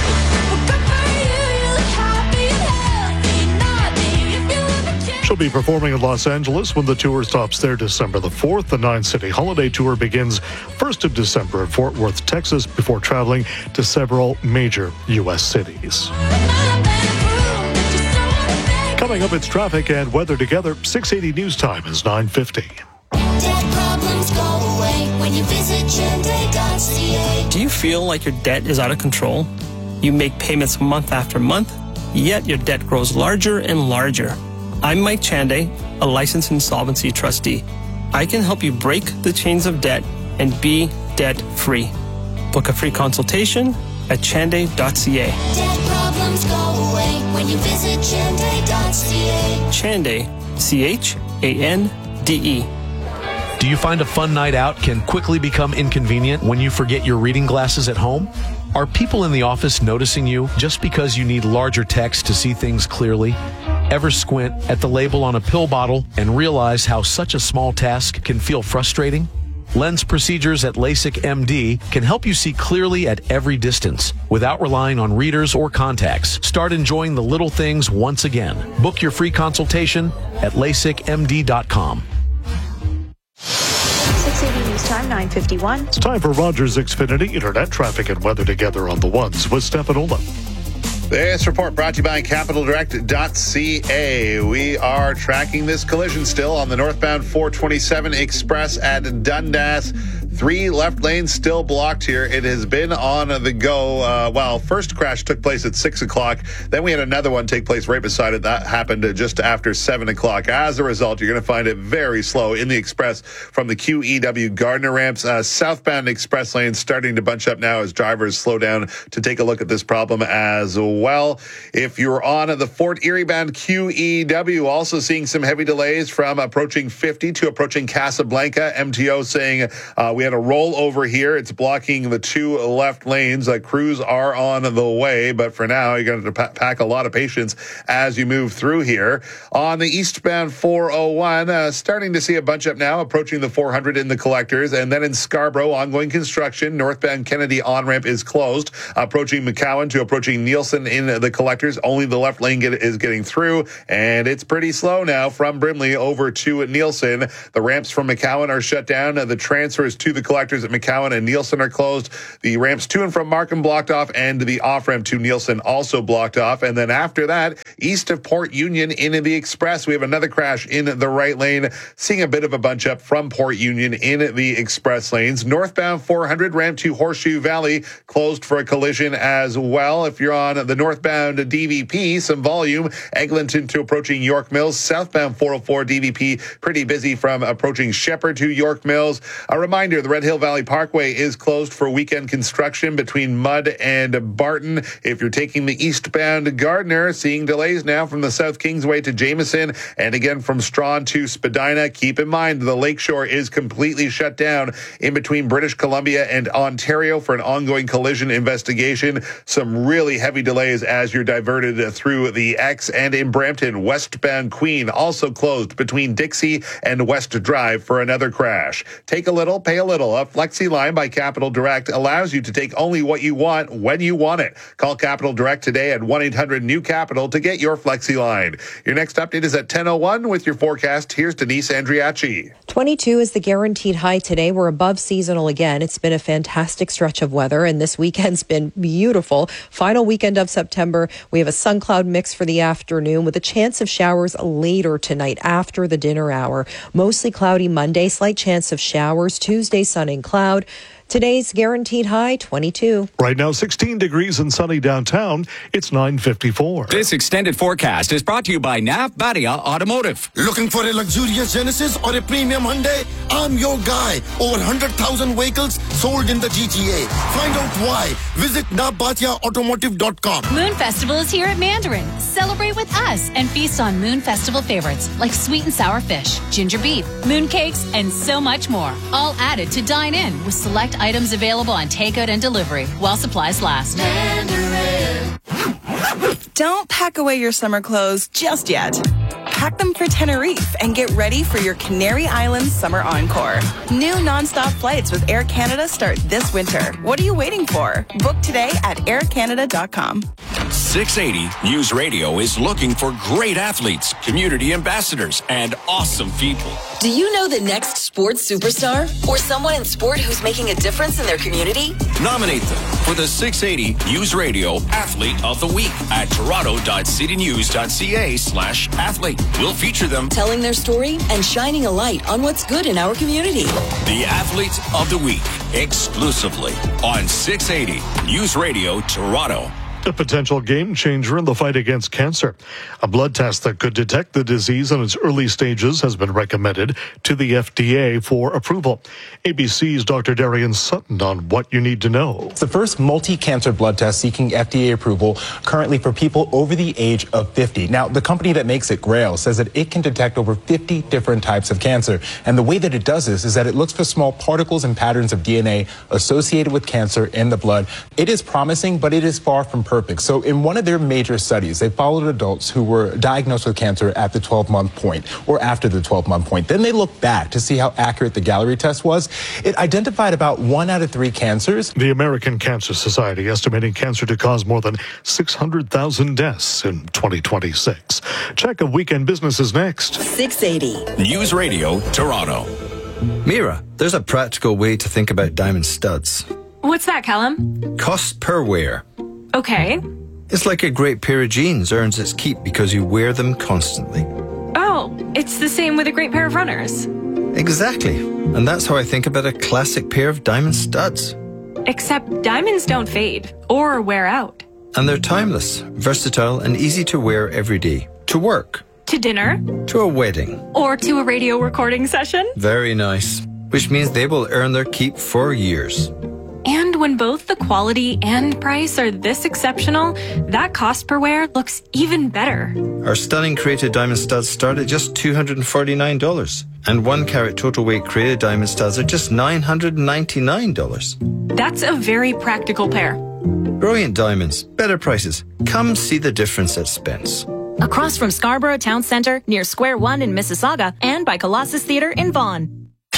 Speaker 16: She'll be performing in Los Angeles when the tour stops there December the 4th. The 9-city holiday tour begins 1st of December at Fort Worth, Texas, before traveling to several major U.S. cities. Coming up, it's traffic and weather together. 680 News Time is 9:50.
Speaker 22: Do you feel like your debt is out of control? You make payments month after month, yet your debt grows larger and larger. I'm Mike Chanday, a licensed insolvency trustee. I can help you break the chains of debt and be debt-free. Book a free consultation at chanday.ca.
Speaker 24: Debt problems go away when you visit chanday.ca.
Speaker 22: Chanday, C-H-A-N-D-E.
Speaker 25: Do you find a fun night out can quickly become inconvenient when you forget your reading glasses at home? Are people in the office noticing you just because you need larger text to see things clearly? Ever squint at the label on a pill bottle and realize how such a small task can feel frustrating? Lens procedures at LASIK MD can help you see clearly at every distance without relying on readers or contacts. Start enjoying the little things once again. Book your free consultation at LASIKMD.com.
Speaker 3: 680 News Time, 9:51.
Speaker 16: It's time for Rogers Xfinity Internet traffic and weather together on the ones with Stefanola.
Speaker 1: This report brought to you by CapitalDirect.ca. We are tracking this collision still on the northbound 427 Express at Dundas. 3 left lanes still blocked here. It has been on the go. First crash took place at 6 o'clock. Then we had another one take place right beside it. That happened just after 7 o'clock. As a result, you're going to find it very slow in the express from the QEW Gardner ramps. Southbound express lanes starting to bunch up now as drivers slow down to take a look at this problem as well. If you're on the Fort Erie bound QEW, also seeing some heavy delays from approaching 50 to approaching Casablanca. MTO saying we had a rollover here. It's blocking the 2 left lanes. Crews are on the way, but for now, you're going to pack a lot of patience as you move through here. On the eastbound 401, starting to see a bunch up now, approaching the 400 in the collectors. And then in Scarborough, ongoing construction. Northbound Kennedy on-ramp is closed. Approaching McCowan to approaching Nielsen in the collectors. Only the left lane is getting through, and it's pretty slow now from Brimley over to Nielsen. The ramps from McCowan are shut down. The transfers to the collectors at McCowan and Nielsen are closed. The ramps to and from Markham blocked off, and the off-ramp to Nielsen also blocked off. And then after that, east of Port Union into the express, we have another crash in the right lane, seeing a bit of a bunch up from Port Union in the express lanes. Northbound 400 ramp to Horseshoe Valley closed for a collision as well. If you're on the northbound DVP, some volume. Eglinton to approaching York Mills. Southbound 404 DVP pretty busy from approaching Shepherd to York Mills. A reminder, the Red Hill Valley Parkway is closed for weekend construction between Mudd and Barton. If you're taking the eastbound Gardner, seeing delays now from the South Kingsway to Jameson and again from Strawn to Spadina. Keep in mind the Lakeshore is completely shut down in between British Columbia and Ontario for an ongoing collision investigation. Some really heavy delays as you're diverted through the X. And in Brampton, westbound Queen also closed between Dixie and West Drive for another crash. Take a little, pay a little. A Flexi line by Capital Direct allows you to take only what you want when you want it. Call Capital Direct today at 1-800-NEW-CAPITAL to get your Flexi line. Your next update is at 10:01 with your forecast. Here's Denise Andriachi.
Speaker 2: 22 is the guaranteed high today. We're above seasonal again. It's been a fantastic stretch of weather, and this weekend's been beautiful. Final weekend of September. We have a sun cloud mix for the afternoon with a chance of showers later tonight after the dinner hour. Mostly cloudy Monday, slight chance of showers. Tuesday, sun and cloud. Today's guaranteed high, 22.
Speaker 16: Right now, 16 degrees and sunny downtown. It's 9:54.
Speaker 23: This extended forecast is brought to you by Nav Badia Automotive.
Speaker 18: Looking for a luxurious Genesis or a premium Hyundai? I'm your guy. Over 100,000 vehicles sold in the GTA. Find out why. Visit navbatiaautomotive.com.
Speaker 7: Moon Festival is here at Mandarin. Celebrate with us and feast on Moon Festival favorites like sweet and sour fish, ginger beef, moon cakes, and so much more. All added to dine in with select items available on takeout and delivery while supplies last.
Speaker 9: Mandarin. Don't pack away your summer clothes just yet. Pack them for Tenerife and get ready for your Canary Islands summer encore. New nonstop flights with Air Canada start this winter. What are you waiting for? Book today at aircanada.com.
Speaker 23: 680 News Radio is looking for great athletes, community ambassadors, and awesome people.
Speaker 4: Do you know the next sports superstar? Or someone in sport who's making a difference in their community?
Speaker 23: Nominate them for the 680 News Radio Athlete of the Week at toronto.citynews.ca/athlete. We'll feature them
Speaker 4: telling their story and shining a light on what's good in our community.
Speaker 23: The Athlete of the Week, exclusively on 680 News Radio Toronto.
Speaker 16: A potential game changer in the fight against cancer. A blood test that could detect the disease in its early stages has been recommended to the FDA for approval. ABC's Dr. Darian Sutton on what you need to know.
Speaker 10: It's the first multi-cancer blood test seeking FDA approval currently for people over the age of 50. Now, the company that makes it, Grail, says that it can detect over 50 different types of cancer. And the way that it does this is that it looks for small particles and patterns of DNA associated with cancer in the blood. It is promising, but it is far from perfect. So in one of their major studies, they followed adults who were diagnosed with cancer at the 12-month point or after the 12-month point. Then they looked back to see how accurate the Gallery test was. It identified about 1 out of 3 cancers.
Speaker 16: The American Cancer Society estimating cancer to cause more than 600,000 deaths in 2026. Check of weekend businesses next.
Speaker 4: 680
Speaker 23: News Radio Toronto.
Speaker 12: Mira, there's a practical way to think about diamond studs.
Speaker 13: What's that, Callum?
Speaker 12: Cost per wear.
Speaker 13: Okay.
Speaker 12: It's like a great pair of jeans earns its keep because you wear them constantly.
Speaker 13: Oh, it's the same with a great pair of runners.
Speaker 12: Exactly. And that's how I think about a classic pair of diamond studs.
Speaker 13: Except diamonds don't fade or wear out.
Speaker 12: And they're timeless, versatile, and easy to wear every day. To work.
Speaker 13: To dinner.
Speaker 12: To a wedding.
Speaker 13: Or to a radio recording session.
Speaker 12: Very nice. Which means they will earn their keep for years.
Speaker 13: And when both the quality and price are this exceptional, that cost per wear looks even better.
Speaker 12: Our stunning Created Diamond Studs start at just $249. And 1 carat total weight Created Diamond Studs are just $999.
Speaker 13: That's a very practical pair.
Speaker 12: Brilliant diamonds, better prices. Come see the difference at Spence.
Speaker 5: Across from Scarborough Town Centre, near Square One in Mississauga, and by Colossus Theatre in Vaughan.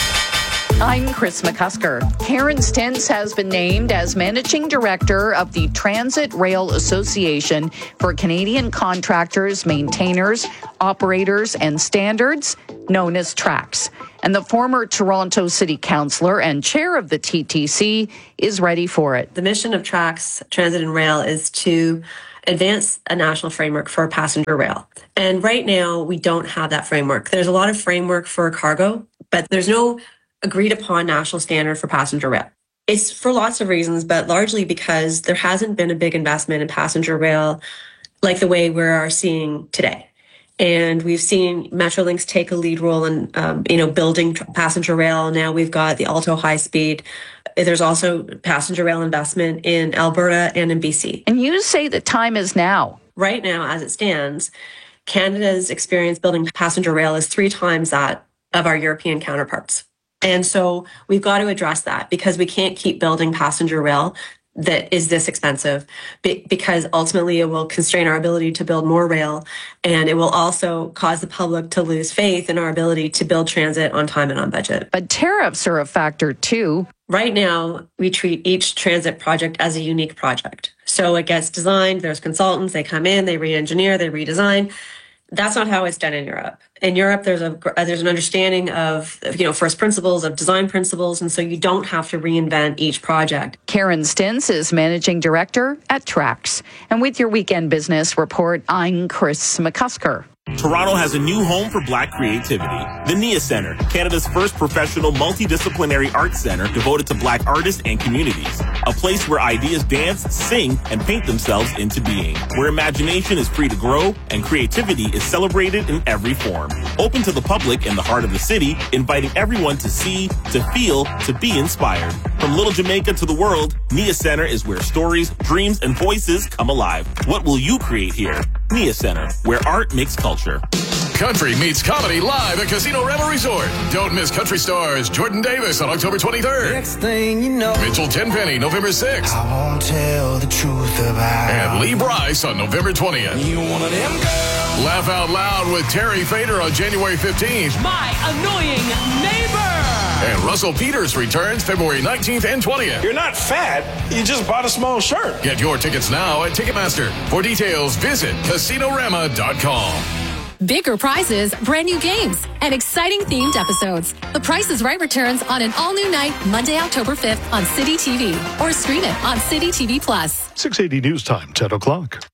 Speaker 11: I'm Chris McCusker. Karen Stentz has been named as Managing Director of the Transit Rail Association for Canadian Contractors, Maintainers, Operators and Standards, known as TRACS. And the former Toronto City Councillor and chair of the TTC is ready for it.
Speaker 14: The mission of TRACS, Transit and Rail, is to advance a national framework for passenger rail. And right now, we don't have that framework. There's a lot of framework for cargo, but there's no agreed upon national standard for passenger rail. It's for lots of reasons, but largely because there hasn't been a big investment in passenger rail like the way we are seeing today. And we've seen Metrolinx take a lead role in, building passenger rail. Now we've got the Alto High Speed. There's also passenger rail investment in Alberta and in BC.
Speaker 11: And you say the time is now.
Speaker 14: Right now, as it stands, Canada's experience building passenger rail is 3 times that of our European counterparts. And so we've got to address that because we can't keep building passenger rail that is this expensive because ultimately it will constrain our ability to build more rail, and it will also cause the public to lose faith in our ability to build transit on time and on budget.
Speaker 11: But tariffs are a factor too.
Speaker 14: Right now, we treat each transit project as a unique project. So it gets designed, there's consultants, they come in, they re-engineer, they redesign. That's not how it's done in Europe. In Europe, there's an understanding of, first principles, of design principles, and so you don't have to reinvent each project.
Speaker 11: Karen Stentz is Managing Director at TRACS. And with your Weekend Business Report, I'm Chris McCusker.
Speaker 15: Toronto has a new home for Black creativity, the NIA Centre, Canada's first professional multidisciplinary arts center devoted to Black artists and communities. A place where ideas dance, sing, and paint themselves into being. Where imagination is free to grow and creativity is celebrated in every form. Open to the public in the heart of the city, inviting everyone to see, to feel, to be inspired. From Little Jamaica to the world, NIA Centre is where stories, dreams, and voices come alive. What will you create here? NIA Centre, where art makes culture.
Speaker 17: Country meets comedy live at Casino Rebel Resort. Don't miss country stars Jordan Davis on October 23rd.
Speaker 8: Next thing you know,
Speaker 17: Mitchell Tenpenny, November 6th.
Speaker 8: I won't tell the truth about.
Speaker 17: And Lee Bryce on November 20th.
Speaker 8: You one of them girls.
Speaker 17: Laugh out loud with Terry Fader on January 15th.
Speaker 8: My annoying neighbor.
Speaker 17: And Russell Peters returns February 19th and 20th.
Speaker 19: You're not fat. You just bought a small shirt.
Speaker 17: Get your tickets now at Ticketmaster. For details, visit CasinoRama.com.
Speaker 7: Bigger prizes, brand new games, and exciting themed episodes. The Price is Right returns on an all-new night, Monday, October 5th on City TV. Or stream it on City TV+.
Speaker 16: 680 News Time, 10 o'clock.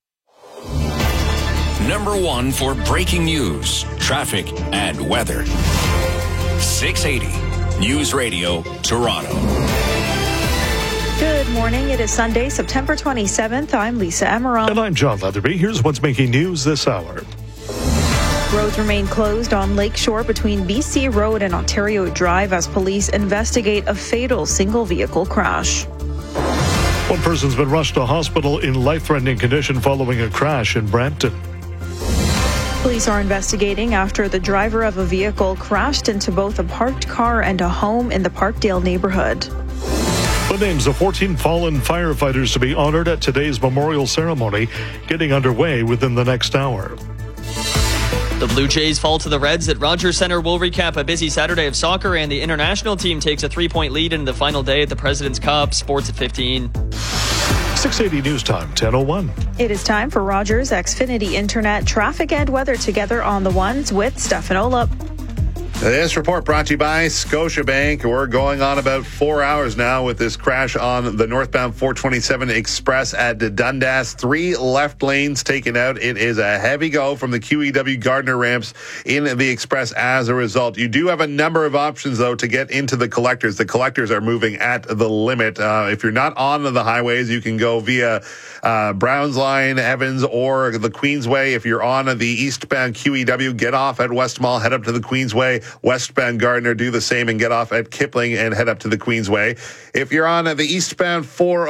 Speaker 23: Number 1 for breaking news, traffic, and weather. 680 News Radio, Toronto.
Speaker 3: Good morning. It is Sunday, September 27th. I'm Lisa Emerald.
Speaker 16: And I'm John Leatherby. Here's what's making news this hour.
Speaker 3: Roads remain closed on Lakeshore between BC Road and Ontario Drive as police investigate a fatal single-vehicle crash.
Speaker 16: One person's been rushed to hospital in life-threatening condition following a crash in Brampton.
Speaker 3: Police are investigating after the driver of a vehicle crashed into both a parked car and a home in the Parkdale neighborhood.
Speaker 16: The names of 14 fallen firefighters to be honored at today's memorial ceremony, getting underway within the next hour.
Speaker 26: The Blue Jays fall to the Reds at Rogers Centre. We'll recap a busy Saturday of soccer, and the international team takes a 3-point lead in the final day at the President's Cup. Sports at 15.
Speaker 16: 680 News Time, 10:01.
Speaker 3: It is time for Rogers Xfinity Internet traffic and weather together on the ones with Stefan Olop.
Speaker 1: This report brought to you by Scotiabank. We're going on about 4 hours now with this crash on the northbound 427 Express at Dundas. 3 left lanes taken out. It is a heavy go from the QEW Gardner ramps in the Express as a result. You do have a number of options, though, to get into the collectors. The collectors are moving at the limit. If you're not on the highways, you can go via Browns Line, Evans, or the Queensway. If you're on the eastbound QEW, get off at West Mall, head up to the Queensway. Westbound Gardner, do the same and get off at Kipling and head up to the Queensway. If you're on the eastbound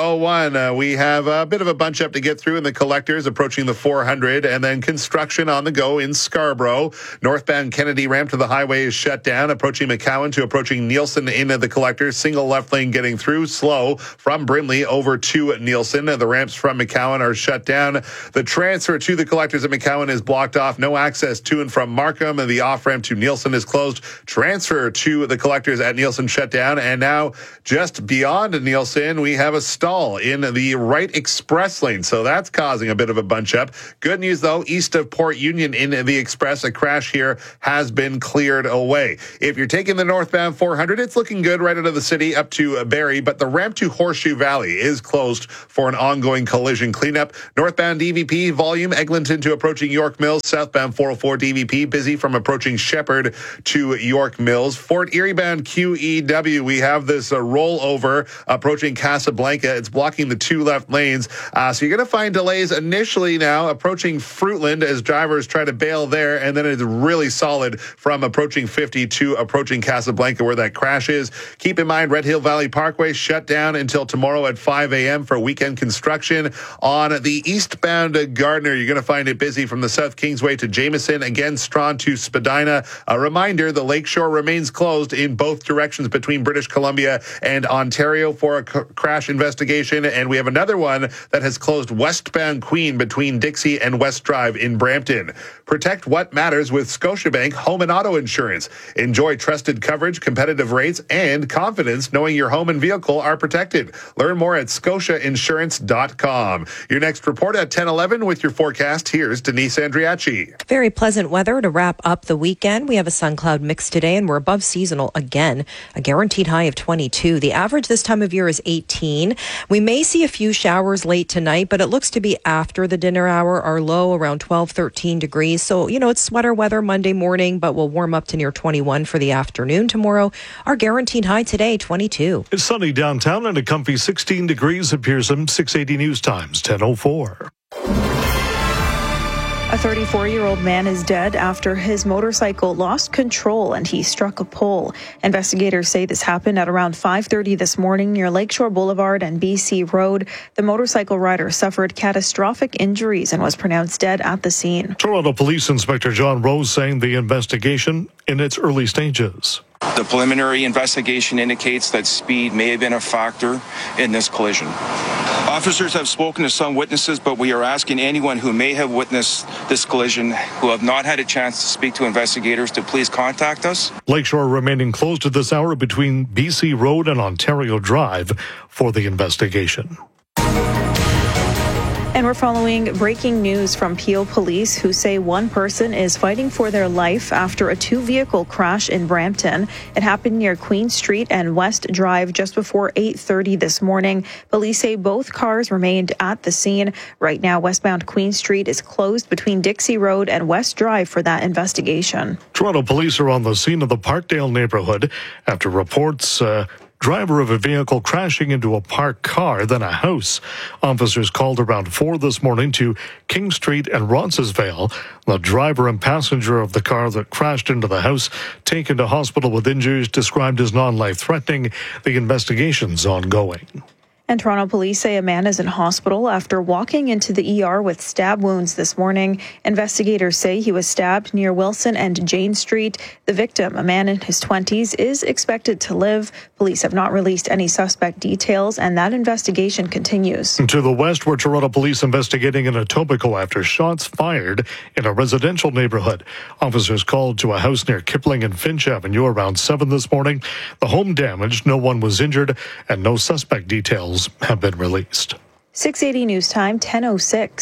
Speaker 1: 401, we have a bit of a bunch up to get through in the collectors approaching the 400, and then construction on the go in Scarborough. Northbound Kennedy ramp to the highway is shut down, approaching McCowan to approaching Nielsen into the collectors. Single left lane getting through, slow from Brimley over to Nielsen. The ramps from McCowan are shut down. The transfer to the collectors at McCowan is blocked off. No access to and from Markham, and the off-ramp to Nielsen is closed. Transfer to the collectors at Nielsen shut down. And now just beyond Nielsen, we have a stall in the right express lane. So that's causing a bit of a bunch up. Good news, though, east of Port Union in the express, a crash here has been cleared away. If you're taking the northbound 400, it's looking good right out of the city up to Barrie, but the ramp to Horseshoe Valley is closed for an ongoing collision cleanup. Northbound DVP volume, Eglinton to approaching York Mills. Southbound 404 DVP busy from approaching Shepherd to York Mills. Fort Erie bound QEW, we have this rollover approaching Casablanca. It's blocking the 2 left lanes. So you're going to find delays initially now approaching Fruitland as drivers try to bail there, and then it's really solid from approaching 50 to approaching Casablanca where that crash is. Keep in mind, Red Hill Valley Parkway shut down until tomorrow at 5 a.m. for weekend construction. On the eastbound Gardner, you're going to find it busy from the South Kingsway to Jameson, again Strawn to Spadina. A reminder, the Lakeshore remains closed in both directions between British Columbia and Ontario for a crash investigation. And we have another one that has closed westbound Queen between Dixie and West Drive in Brampton. Protect what matters with Scotiabank Home and Auto Insurance. Enjoy trusted coverage, competitive rates, and confidence knowing your home and vehicle are protected. Learn more at scotiainsurance.com. Your next report at 10:11 with your forecast. Here's Denise Andriachi.
Speaker 2: Very pleasant weather to wrap up the weekend. We have a sun cloud mix today, and we're above seasonal again, a guaranteed high of 22. The average this time of year is 18. We may see a few showers late tonight, but it looks to be after the dinner hour. Our low around 12, 13 degrees. So, it's sweater weather Monday morning, but we'll warm up to near 21 for the afternoon tomorrow. Our guaranteed high today, 22.
Speaker 16: It's sunny downtown and a comfy 16 degrees at Pearson. 680 News Times, 10:04.
Speaker 3: A 34-year-old man is dead after his motorcycle lost control and he struck a pole. Investigators say this happened at around 5:30 this morning near Lakeshore Boulevard and BC Road. The motorcycle rider suffered catastrophic injuries and was pronounced dead at the scene.
Speaker 16: Toronto Police Inspector John Rose saying the investigation in its early stages.
Speaker 6: The preliminary investigation indicates that speed may have been a factor in this collision. Officers have spoken to some witnesses, but we are asking anyone who may have witnessed this collision who have not had a chance to speak to investigators to please contact us.
Speaker 16: Lakeshore remaining closed at this hour between BC Road and Ontario Drive for the investigation.
Speaker 3: And we're following breaking news from Peel Police, who say one person is fighting for their life after a 2-vehicle crash in Brampton. It happened near Queen Street and West Drive just before 8:30 this morning. Police say both cars remained at the scene. Right now, westbound Queen Street is closed between Dixie Road and West Drive for that investigation.
Speaker 16: Toronto police are on the scene of the Parkdale neighborhood after reports driver of a vehicle crashing into a parked car, then a house. Officers called around 4 this morning to King Street and Roncesvalles. The driver and passenger of the car that crashed into the house taken to hospital with injuries described as non-life-threatening. The investigation's ongoing.
Speaker 3: And Toronto police say a man is in hospital after walking into the ER with stab wounds this morning. Investigators say he was stabbed near Wilson and Jane Street. The victim, a man in his 20s, is expected to live. Police have not released any suspect details, and that investigation continues.
Speaker 16: To the west, where Toronto police investigating in Etobicoke after shots fired in a residential neighborhood. Officers called to a house near Kipling and Finch Avenue around 7 this morning. The home damaged, no one was injured, and no suspect details have been released.
Speaker 3: 680 News Time, 10:06.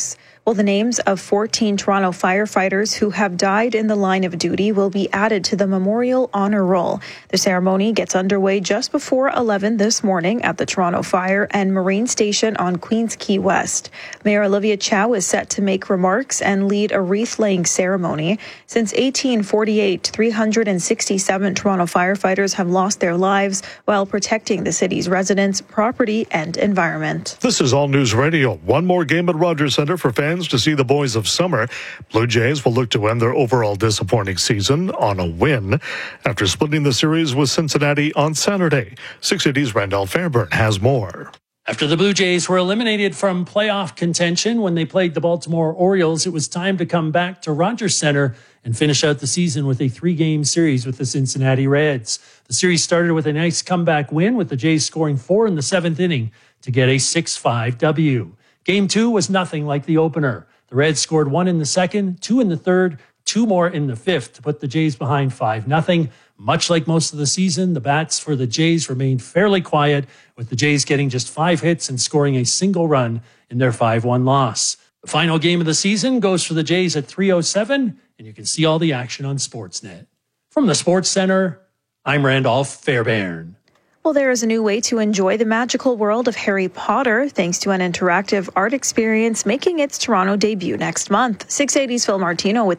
Speaker 3: Well, the names of 14 Toronto firefighters who have died in the line of duty will be added to the Memorial Honor Roll. The ceremony gets underway just before 11 this morning at the Toronto Fire and Marine Station on Queens Quay West. Mayor Olivia Chow is set to make remarks and lead a wreath-laying ceremony. Since 1848, 367 Toronto firefighters have lost their lives while protecting the city's residents, property, and environment.
Speaker 16: This is All News Radio. One more game at Rogers Centre for fans to see the boys of summer. Blue Jays will look to end their overall disappointing season on a win after splitting the series with Cincinnati on Saturday. 680's Randolph Fairburn has more.
Speaker 18: After the Blue Jays were eliminated from playoff contention when they played the Baltimore Orioles, it was time to come back to Rogers Centre and finish out the season with a 3-game series with the Cincinnati Reds. The series started with a nice comeback win, with the Jays scoring 4 in the 7th inning to get a 6-5 W. Game 2 was nothing like the opener. The Reds scored 1 in the 2nd, 2 in the 3rd, 2 more in the 5th to put the Jays behind 5-0. Much like most of the season, the bats for the Jays remained fairly quiet, with the Jays getting just 5 hits and scoring a single run in their 5-1 loss. The final game of the season goes for the Jays at 3:07, and you can see all the action on Sportsnet. From the Sports Center, I'm Randolph Fairbairn.
Speaker 3: Well, there is a new way to enjoy the magical world of Harry Potter thanks to an interactive art experience making its Toronto debut next month. 680's Phil Martino with